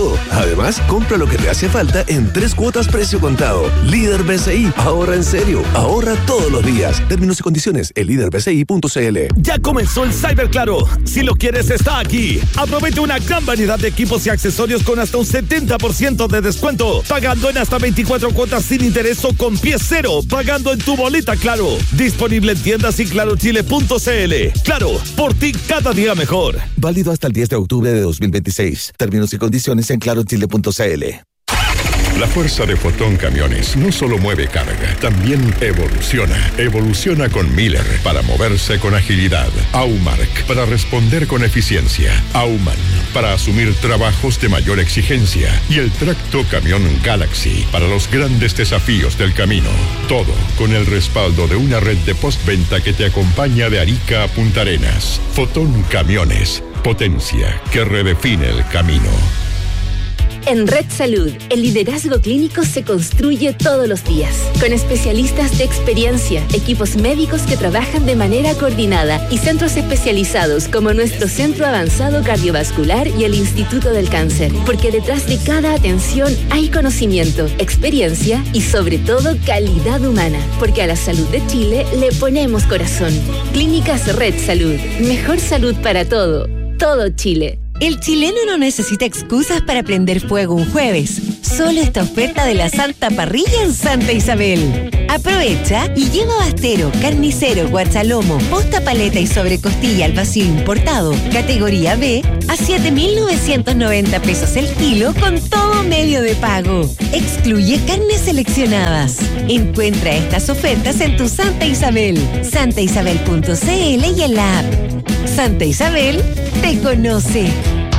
todo. Además, compra lo que te hace falta en 3 cuotas precio contado. Líder BCI, ahorra en serio, ahorra todos los días. Términos y condiciones en líderbci.cl. Ya comenzó el Cyber Claro. Si lo quieres, está aquí. Aprovecha una gran variedad de equipos y accesorios con hasta un 70% de descuento, pagando en hasta 24 cuotas sin interés o con pie cero, pagando en tu boleta Claro. Disponible en tiendas y clarochile.cl. Claro, por ti cada día mejor. Válido hasta el 10 de octubre de 2026. Términos y condiciones en clarochile.cl. La fuerza de Fotón Camiones no solo mueve carga, también evoluciona. Evoluciona con Miller para moverse con agilidad. Aumark para responder con eficiencia. Auman para asumir trabajos de mayor exigencia. Y el Tracto Camión Galaxy para los grandes desafíos del camino. Todo con el respaldo de una red de postventa que te acompaña de Arica a Punta Arenas. Fotón Camiones. Potencia que redefine el camino. En Red Salud, el liderazgo clínico se construye todos los días, con especialistas de experiencia, equipos médicos que trabajan de manera coordinada y centros especializados como nuestro Centro Avanzado Cardiovascular y el Instituto del Cáncer, porque detrás de cada atención hay conocimiento, experiencia y sobre todo calidad humana, porque a la salud de Chile le ponemos corazón. Clínicas Red Salud, mejor salud para todo Chile. El chileno no necesita excusas para prender fuego un jueves. Solo esta oferta de la Santa Parrilla en Santa Isabel. Aprovecha y lleva bastero, carnicero, guachalomo, posta paleta y sobrecostilla al vacío importado, categoría B, a 7.990 pesos el kilo con todo medio de pago. Excluye carnes seleccionadas. Encuentra estas ofertas en tu Santa Isabel, santaisabel.cl y en la app. Santa Isabel te conoce.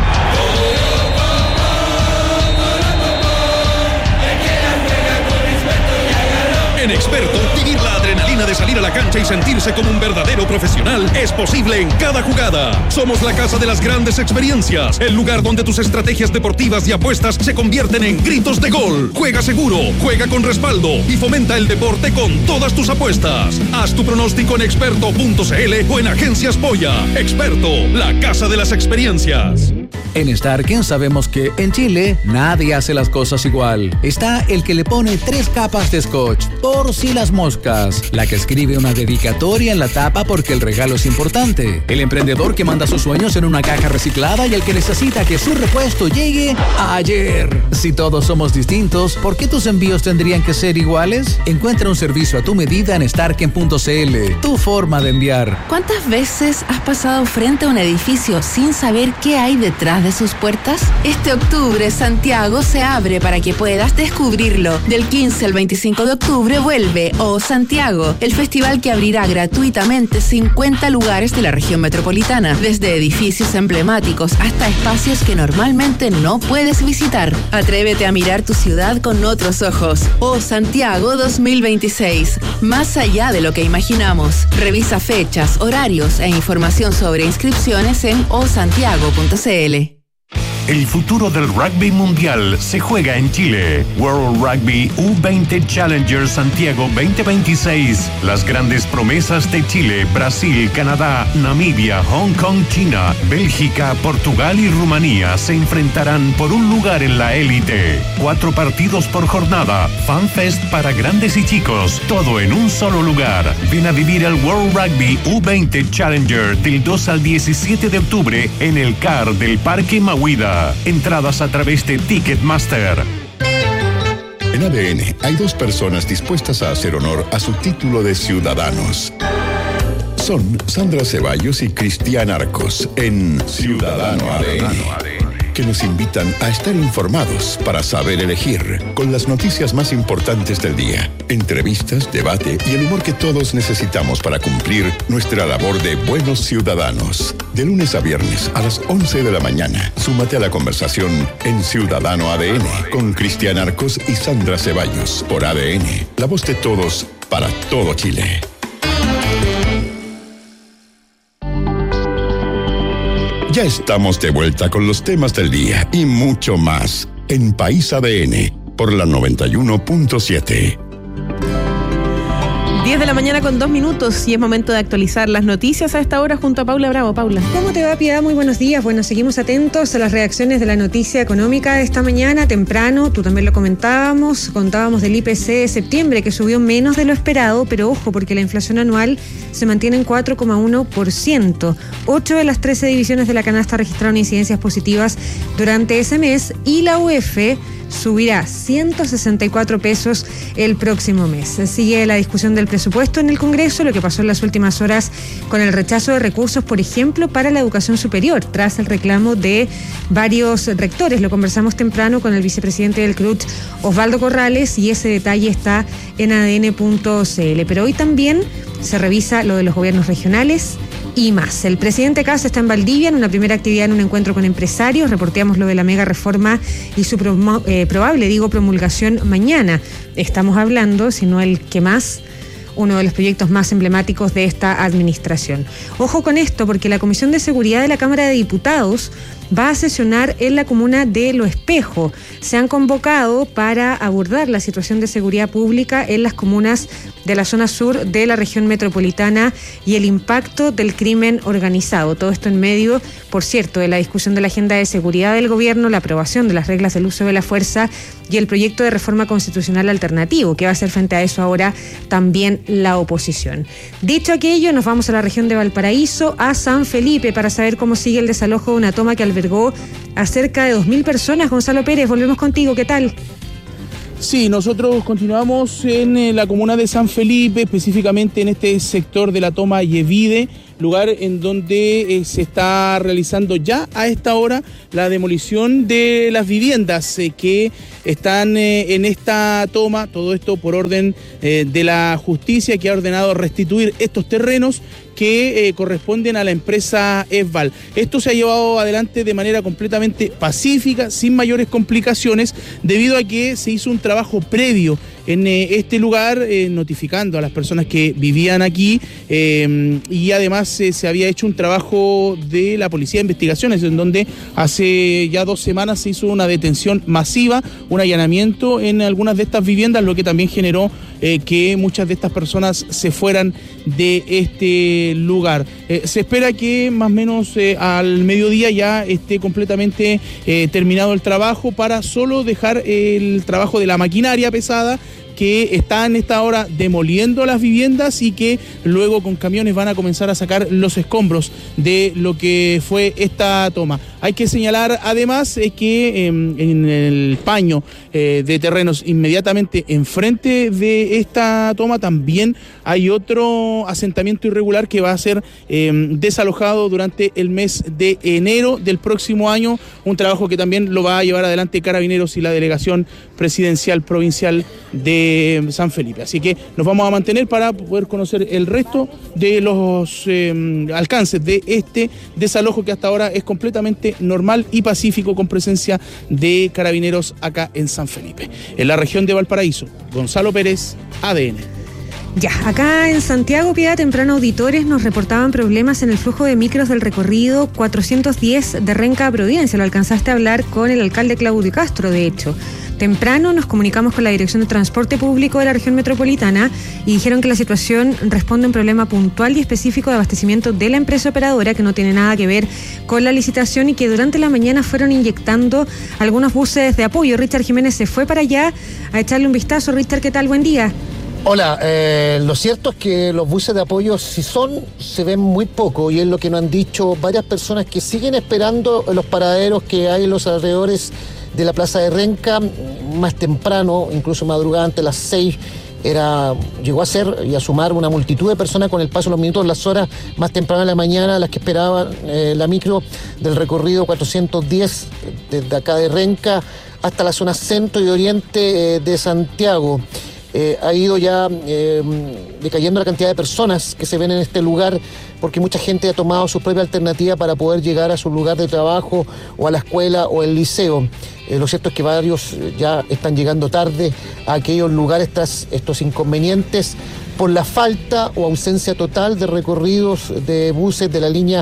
En Experto, vivir la adrenalina de salir a la cancha y sentirse como un verdadero profesional es posible en cada jugada. Somos la casa de las grandes experiencias, el lugar donde tus estrategias deportivas y apuestas se convierten en gritos de gol. Juega seguro, juega con respaldo y fomenta el deporte con todas tus apuestas. Haz tu pronóstico en experto.cl o en Agencias Polla. Experto, la casa de las experiencias. En Starken sabemos que en Chile nadie hace las cosas igual. Está el que le pone 3 capas de scotch por si las moscas, la que escribe una dedicatoria en la tapa porque el regalo es importante, el emprendedor que manda sus sueños en una caja reciclada y el que necesita que su repuesto llegue ayer. Si todos somos distintos, ¿por qué tus envíos tendrían que ser iguales? Encuentra un servicio a tu medida en starken.cl, tu forma de enviar. ¿Cuántas veces has pasado frente a un edificio sin saber qué hay detrás de sus puertas? Este octubre Santiago se abre para que puedas descubrirlo. Del 15 al 25 de octubre vuelve O Santiago, el festival que abrirá gratuitamente 50 lugares de la región metropolitana, desde edificios emblemáticos hasta espacios que normalmente no puedes visitar. Atrévete a mirar tu ciudad con otros ojos. O Santiago 2026, más allá de lo que imaginamos. Revisa fechas, horarios e información sobre inscripciones en osantiago.cl. El futuro del rugby mundial se juega en Chile. World Rugby U20 Challenger Santiago 2026. Las grandes promesas de Chile, Brasil, Canadá, Namibia, Hong Kong, China, Bélgica, Portugal y Rumanía se enfrentarán por un lugar en la élite. 4 partidos por jornada. FanFest para grandes y chicos. Todo en un solo lugar. Ven a vivir el World Rugby U20 Challenger del 2 al 17 de octubre en el CAR del Parque Mahuida. Entradas a través de Ticketmaster. En ADN hay 2 personas dispuestas a hacer honor a su título de ciudadanos. Son Sandra Ceballos y Cristian Arcos en Ciudadano ADN, que nos invitan a estar informados para saber elegir, con las noticias más importantes del día, entrevistas, debate y el humor que todos necesitamos para cumplir nuestra labor de buenos ciudadanos. De lunes a viernes a las 11 de la mañana, súmate a la conversación en Ciudadano ADN con Cristian Arcos y Sandra Ceballos por ADN, la voz de todos para todo Chile. Ya estamos de vuelta con los temas del día y mucho más en País ADN por la 91.7. 10 de la mañana con 2 minutos y es momento de actualizar las noticias a esta hora junto a Paula Bravo. Paula. ¿Cómo te va, Piedad? Muy buenos días. Bueno, seguimos atentos a las reacciones de la noticia económica de esta mañana. Temprano, tú también lo contábamos del IPC de septiembre que subió menos de lo esperado, pero ojo, porque la inflación anual se mantiene en 4,1%. 8 de las 13 divisiones de la canasta registraron incidencias positivas durante ese mes y la UEF subirá 164 pesos el próximo mes. Sigue la discusión del presupuesto en el Congreso, lo que pasó en las últimas horas con el rechazo de recursos, por ejemplo, para la educación superior, tras el reclamo de varios rectores. Lo conversamos temprano con el vicepresidente del CRUT, Osvaldo Corrales, y ese detalle está en adn.cl. Pero hoy también se revisa lo de los gobiernos regionales y más. El presidente Kast está en Valdivia en una primera actividad en un encuentro con empresarios. Reporteamos lo de la mega reforma y su probable promulgación mañana. Estamos hablando, si no el que más, uno de los proyectos más emblemáticos de esta administración. Ojo con esto, porque la Comisión de Seguridad de la Cámara de Diputados va a sesionar en la comuna de Lo Espejo. Se han convocado para abordar la situación de seguridad pública en las comunas de la zona sur de la región metropolitana y el impacto del crimen organizado. Todo esto en medio, por cierto, de la discusión de la agenda de seguridad del gobierno, la aprobación de las reglas del uso de la fuerza y el proyecto de reforma constitucional alternativo, que va a hacer frente a eso ahora también la oposición. Dicho aquello, nos vamos a la región de Valparaíso, a San Felipe, para saber cómo sigue el desalojo de una toma que albergó a cerca de 2.000 personas. Gonzalo Pérez, volvemos contigo, ¿qué tal? Sí, nosotros continuamos en la comuna de San Felipe, específicamente en este sector de la toma Yevide, lugar en donde se está realizando ya a esta hora la demolición de las viviendas que están en esta toma. Todo esto por orden de la justicia, que ha ordenado restituir estos terrenos que corresponden a la empresa Esval. Esto se ha llevado adelante de manera completamente pacífica, sin mayores complicaciones, debido a que se hizo un trabajo previo en este lugar, notificando a las personas que vivían aquí, y además se había hecho un trabajo de la Policía de Investigaciones, en donde hace ya 2 semanas se hizo una detención masiva, un allanamiento en algunas de estas viviendas, lo que también generó que muchas de estas personas se fueran de este lugar. Se espera que más o menos al mediodía ya esté completamente terminado el trabajo, para solo dejar el trabajo de la maquinaria pesada, que está en esta hora demoliendo las viviendas y que luego con camiones van a comenzar a sacar los escombros de lo que fue esta toma. Hay que señalar además que en el paño de terrenos inmediatamente enfrente de esta toma también hay otro asentamiento irregular que va a ser desalojado durante el mes de enero del próximo año, un trabajo que también lo va a llevar adelante Carabineros y la Delegación Presidencial Provincial de San Felipe. Así que nos vamos a mantener para poder conocer el resto de los alcances de este desalojo, que hasta ahora es completamente normal y pacífico, con presencia de Carabineros acá en San Felipe. En la región de Valparaíso, Gonzalo Pérez, ADN. Ya, acá en Santiago, Piedad, temprano auditores nos reportaban problemas en el flujo de micros del recorrido 410 de Renca a Providencia. Lo alcanzaste a hablar con el alcalde Claudio Castro, de hecho. Temprano nos comunicamos con la Dirección de Transporte Público de la región metropolitana y dijeron que la situación responde a un problema puntual y específico de abastecimiento de la empresa operadora, que no tiene nada que ver con la licitación, y que durante la mañana fueron inyectando algunos buses de apoyo. Richard Jiménez se fue para allá a echarle un vistazo. Richard, ¿qué tal? Buen día. Hola, lo cierto es que los buses de apoyo, si se ven muy poco, y es lo que nos han dicho varias personas que siguen esperando en los paraderos que hay en los alrededores de la Plaza de Renca. Más temprano, incluso madrugada, antes de las 6, llegó a ser y a sumar una multitud de personas con el paso de los minutos, las horas más tempranas de la mañana, las que esperaban la micro del recorrido 410 desde acá de Renca hasta la zona centro y oriente de Santiago. Ha ido ya decayendo la cantidad de personas que se ven en este lugar, porque mucha gente ha tomado su propia alternativa para poder llegar a su lugar de trabajo o a la escuela o el liceo. Lo cierto es que varios ya están llegando tarde a aquellos lugares tras estos inconvenientes por la falta o ausencia total de recorridos de buses de la línea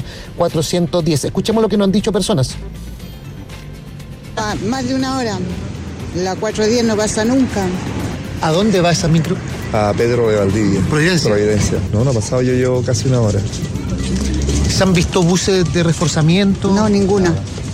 410. Escuchemos lo que nos han dicho personas. Más de una hora. La 410 no pasa nunca. ¿A dónde va esa micro? A Pedro de Valdivia. Providencia. No ha pasado, yo llevo casi una hora. ¿Se han visto buses de reforzamiento? No, ninguna.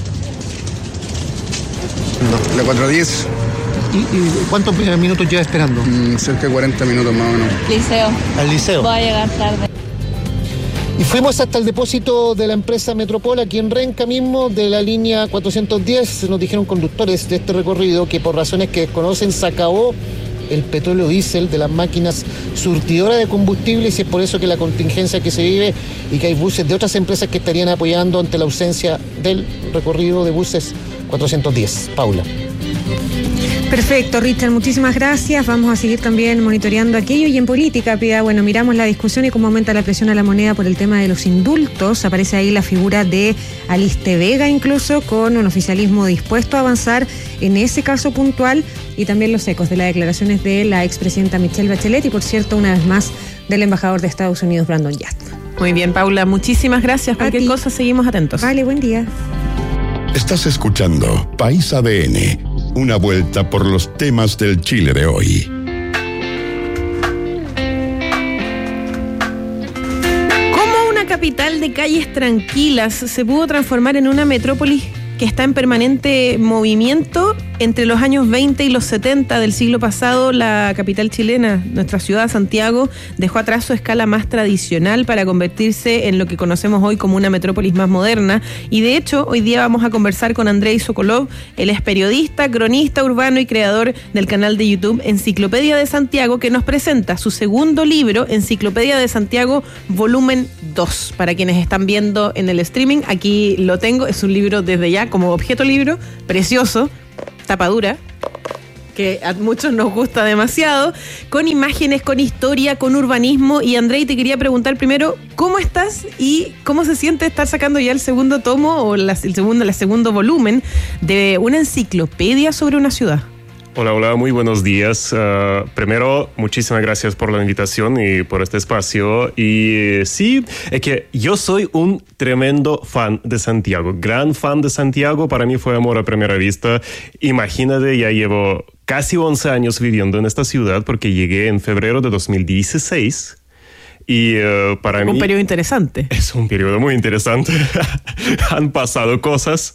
No, la 410. ¿Y cuántos minutos lleva esperando? Cerca de 40 minutos más o menos. Liceo. ¿Al liceo? Voy a llegar tarde. Y fuimos hasta el depósito de la empresa Metropol, aquí en Renca mismo, de la línea 410. Nos dijeron conductores de este recorrido que por razones que desconocen se acabó el petróleo diésel de las máquinas surtidoras de combustibles y es por eso que la contingencia que se vive y que hay buses de otras empresas que estarían apoyando ante la ausencia del recorrido de buses 410. Paula. Perfecto, Richard, muchísimas gracias. Vamos a seguir también monitoreando aquello. Y en política, Pia, bueno, miramos la discusión y cómo aumenta la presión a la moneda por el tema de los indultos. Aparece ahí la figura de Aliste Vega, incluso, con un oficialismo dispuesto a avanzar en ese caso puntual, y también los ecos de las declaraciones de la expresidenta Michelle Bachelet y, por cierto, una vez más, del embajador de Estados Unidos, Brandon Yast. Muy bien, Paula, muchísimas gracias. Cualquier cosa, seguimos atentos. Vale, buen día. Estás escuchando País ADN. Una vuelta por los temas del Chile de hoy. ¿Cómo una capital de calles tranquilas se pudo transformar en una metrópolis que está en permanente movimiento? Entre los años 20 y los 70 del siglo pasado, la capital chilena, nuestra ciudad, Santiago, dejó atrás su escala más tradicional para convertirse en lo que conocemos hoy como una metrópolis más moderna. Y de hecho, hoy día vamos a conversar con Andrei Sokolov. Él es periodista, cronista urbano y creador del canal de YouTube Enciclopedia de Santiago, que nos presenta su segundo libro, Enciclopedia de Santiago, volumen 2. Para quienes están viendo en el streaming, aquí lo tengo. Es un libro desde ya como objeto libro, precioso, tapadura, que a muchos nos gusta demasiado, con imágenes, con historia, con urbanismo. Y Andrei, te quería preguntar primero, ¿cómo estás y cómo se siente estar sacando ya el segundo tomo o el segundo volumen de una enciclopedia sobre una ciudad? Hola, muy buenos días. Primero, muchísimas gracias por la invitación y por este espacio. Y sí, es que yo soy un tremendo fan de Santiago, gran fan de Santiago. Para mí fue amor a primera vista. Imagínate, ya llevo casi 11 años viviendo en esta ciudad porque llegué en febrero de 2016. Y para mí... Un periodo interesante. Es un periodo muy interesante. Han pasado cosas.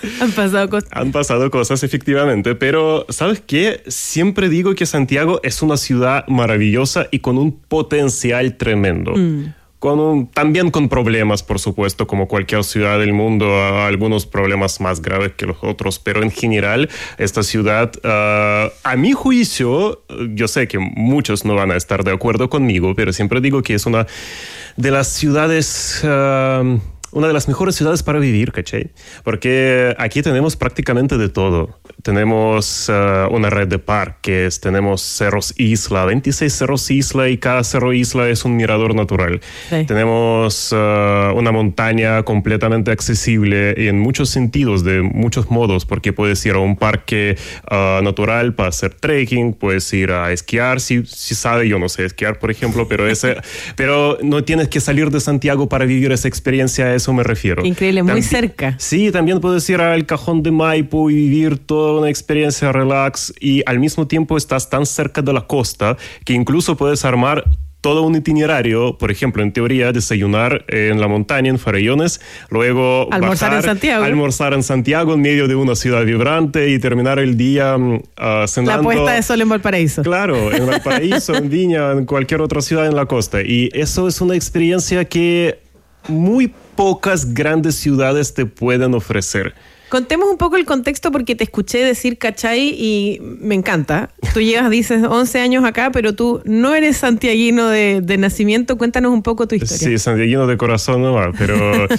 Han pasado cosas, efectivamente, pero ¿sabes qué? Siempre digo que Santiago es una ciudad maravillosa y con un potencial tremendo. También con problemas, por supuesto, como cualquier ciudad del mundo, algunos problemas más graves que los otros, pero en general esta ciudad, a mi juicio, yo sé que muchos no van a estar de acuerdo conmigo, pero siempre digo que es una de las ciudades... una de las mejores ciudades para vivir, ¿cachai? Porque aquí tenemos prácticamente de todo. Tenemos una red de parques, tenemos cerros isla, 26 cerros isla, y cada cerro isla es un mirador natural. Sí. Tenemos una montaña completamente accesible y en muchos sentidos, de muchos modos, porque puedes ir a un parque natural para hacer trekking, puedes ir a esquiar, si sabe, yo no sé esquiar, por ejemplo, pero no tienes que salir de Santiago para vivir esa experiencia. A eso me refiero. Increíble, muy cerca. Sí, también puedes ir al Cajón de Maipo y vivir toda una experiencia relax, y al mismo tiempo estás tan cerca de la costa que incluso puedes armar todo un itinerario. Por ejemplo, en teoría, desayunar en la montaña, en Farellones, luego almorzar en Santiago en medio de una ciudad vibrante y terminar el día cenando. La puesta de sol en Valparaíso. Claro, en Valparaíso, en Viña, en cualquier otra ciudad en la costa. Y eso es una experiencia que muy pocas grandes ciudades te pueden ofrecer. Contemos un poco el contexto, porque te escuché decir ¿cachai? Y me encanta. Tú llevas, dices, 11 años acá, pero tú no eres santiaguino de nacimiento. Cuéntanos un poco tu historia. Sí, santiaguino de corazón nomás, pero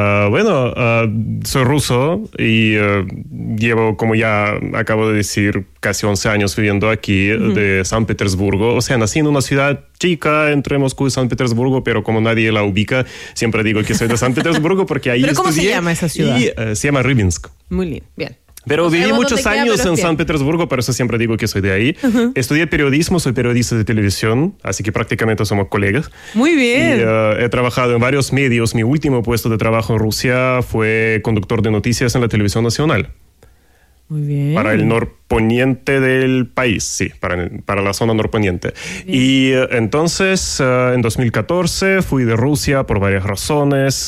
soy ruso y llevo, como ya acabo de decir, casi 11 años viviendo aquí, de San Petersburgo. O sea, nací en una ciudad chica entre Moscú y San Petersburgo, pero como nadie la ubica, siempre digo que soy de San Petersburgo porque ahí ¿Pero cómo se llama esa ciudad? Y se llama Rybinsk. Muy bien, bien. Pero viví muchos años en San Petersburgo, por eso siempre digo que soy de ahí. Estudié periodismo, soy periodista de televisión, así que prácticamente somos colegas. Muy bien. Y, he trabajado en varios medios. Mi último puesto de trabajo en Rusia fue conductor de noticias en la televisión nacional. Muy bien. Para el poniente del país, sí, para la zona norponiente. Bien. Y entonces, en 2014 fui de Rusia por varias razones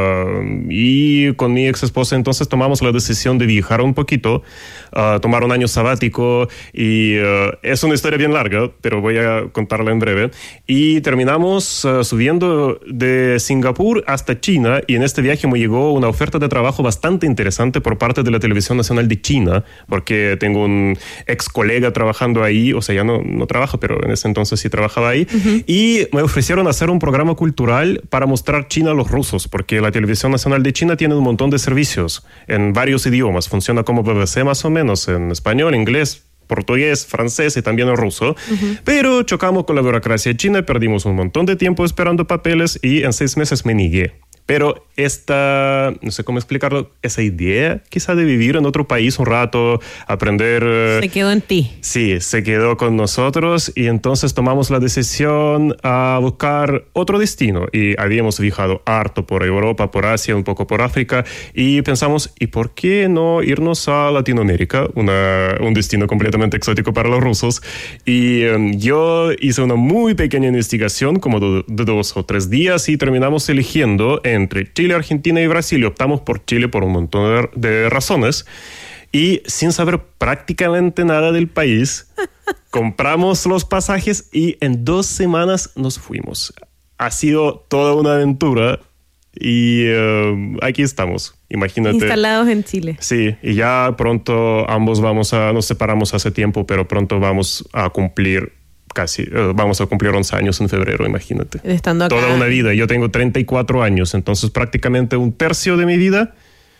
y con mi ex esposa entonces tomamos la decisión de viajar un poquito, tomar un año sabático y es una historia bien larga, pero voy a contarla en breve. Y terminamos subiendo de Singapur hasta China y en este viaje me llegó una oferta de trabajo bastante interesante por parte de la Televisión Nacional de China, porque tengo un ex colega trabajando ahí, o sea, ya no trabaja, pero en ese entonces sí trabajaba ahí, y me ofrecieron hacer un programa cultural para mostrar China a los rusos, porque la Televisión Nacional de China tiene un montón de servicios en varios idiomas, funciona como BBC más o menos, en español, inglés, portugués, francés y también el ruso, pero chocamos con la burocracia china y perdimos un montón de tiempo esperando papeles y en 6 meses me negué. Pero no sé cómo explicarlo, esa idea quizá de vivir en otro país un rato, aprender... Se quedó en ti. Sí, se quedó con nosotros y entonces tomamos la decisión a buscar otro destino. Y habíamos viajado harto por Europa, por Asia, un poco por África y pensamos, ¿y por qué no irnos a Latinoamérica? Un destino completamente exótico para los rusos. Y yo hice una muy pequeña investigación, como de 2 o 3 días y terminamos eligiendo entre Chile, Argentina y Brasil y optamos por Chile por un montón de razones y sin saber prácticamente nada del país compramos los pasajes y en 2 semanas nos fuimos. Ha sido toda una aventura y aquí estamos, imagínate. Instalados en Chile. Sí, y ya pronto nos separamos hace tiempo, pero pronto vamos a cumplir vamos a cumplir 11 años en febrero, imagínate. Estando acá. Toda una vida. Yo tengo 34 años, entonces prácticamente un tercio de mi vida.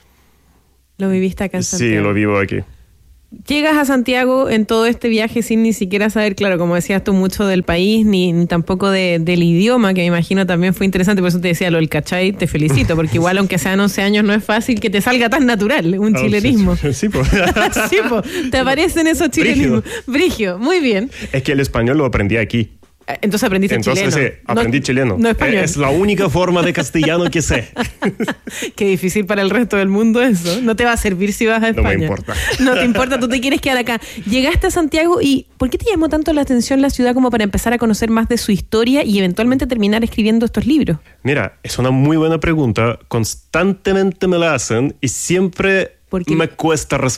Lo viviste acá en Santiago. Sí, lo vivo aquí. Llegas a Santiago en todo este viaje sin ni siquiera saber, claro, como decías tú, mucho del país, ni tampoco del idioma, que me imagino también fue interesante. Por eso te decía lo del cachai, te felicito, porque igual aunque sean 11 años no es fácil que te salga tan natural un chilenismo. Sí, pues. Sí, pues, te aparecen esos chilenismos. Brigio, muy bien. Es que el español lo aprendí aquí. Entonces aprendiste chileno. Sí, aprendí chileno. No español. Es la única forma de castellano que sé. Qué difícil para el resto del mundo eso. No te va a servir si vas a España. No me importa. No te importa, tú te quieres quedar acá. Llegaste a Santiago y ¿por qué te llamó tanto la atención la ciudad como para empezar a conocer más de su historia y eventualmente terminar escribiendo estos libros? Mira, es una muy buena pregunta. Constantemente me la hacen y siempre me cuesta responder.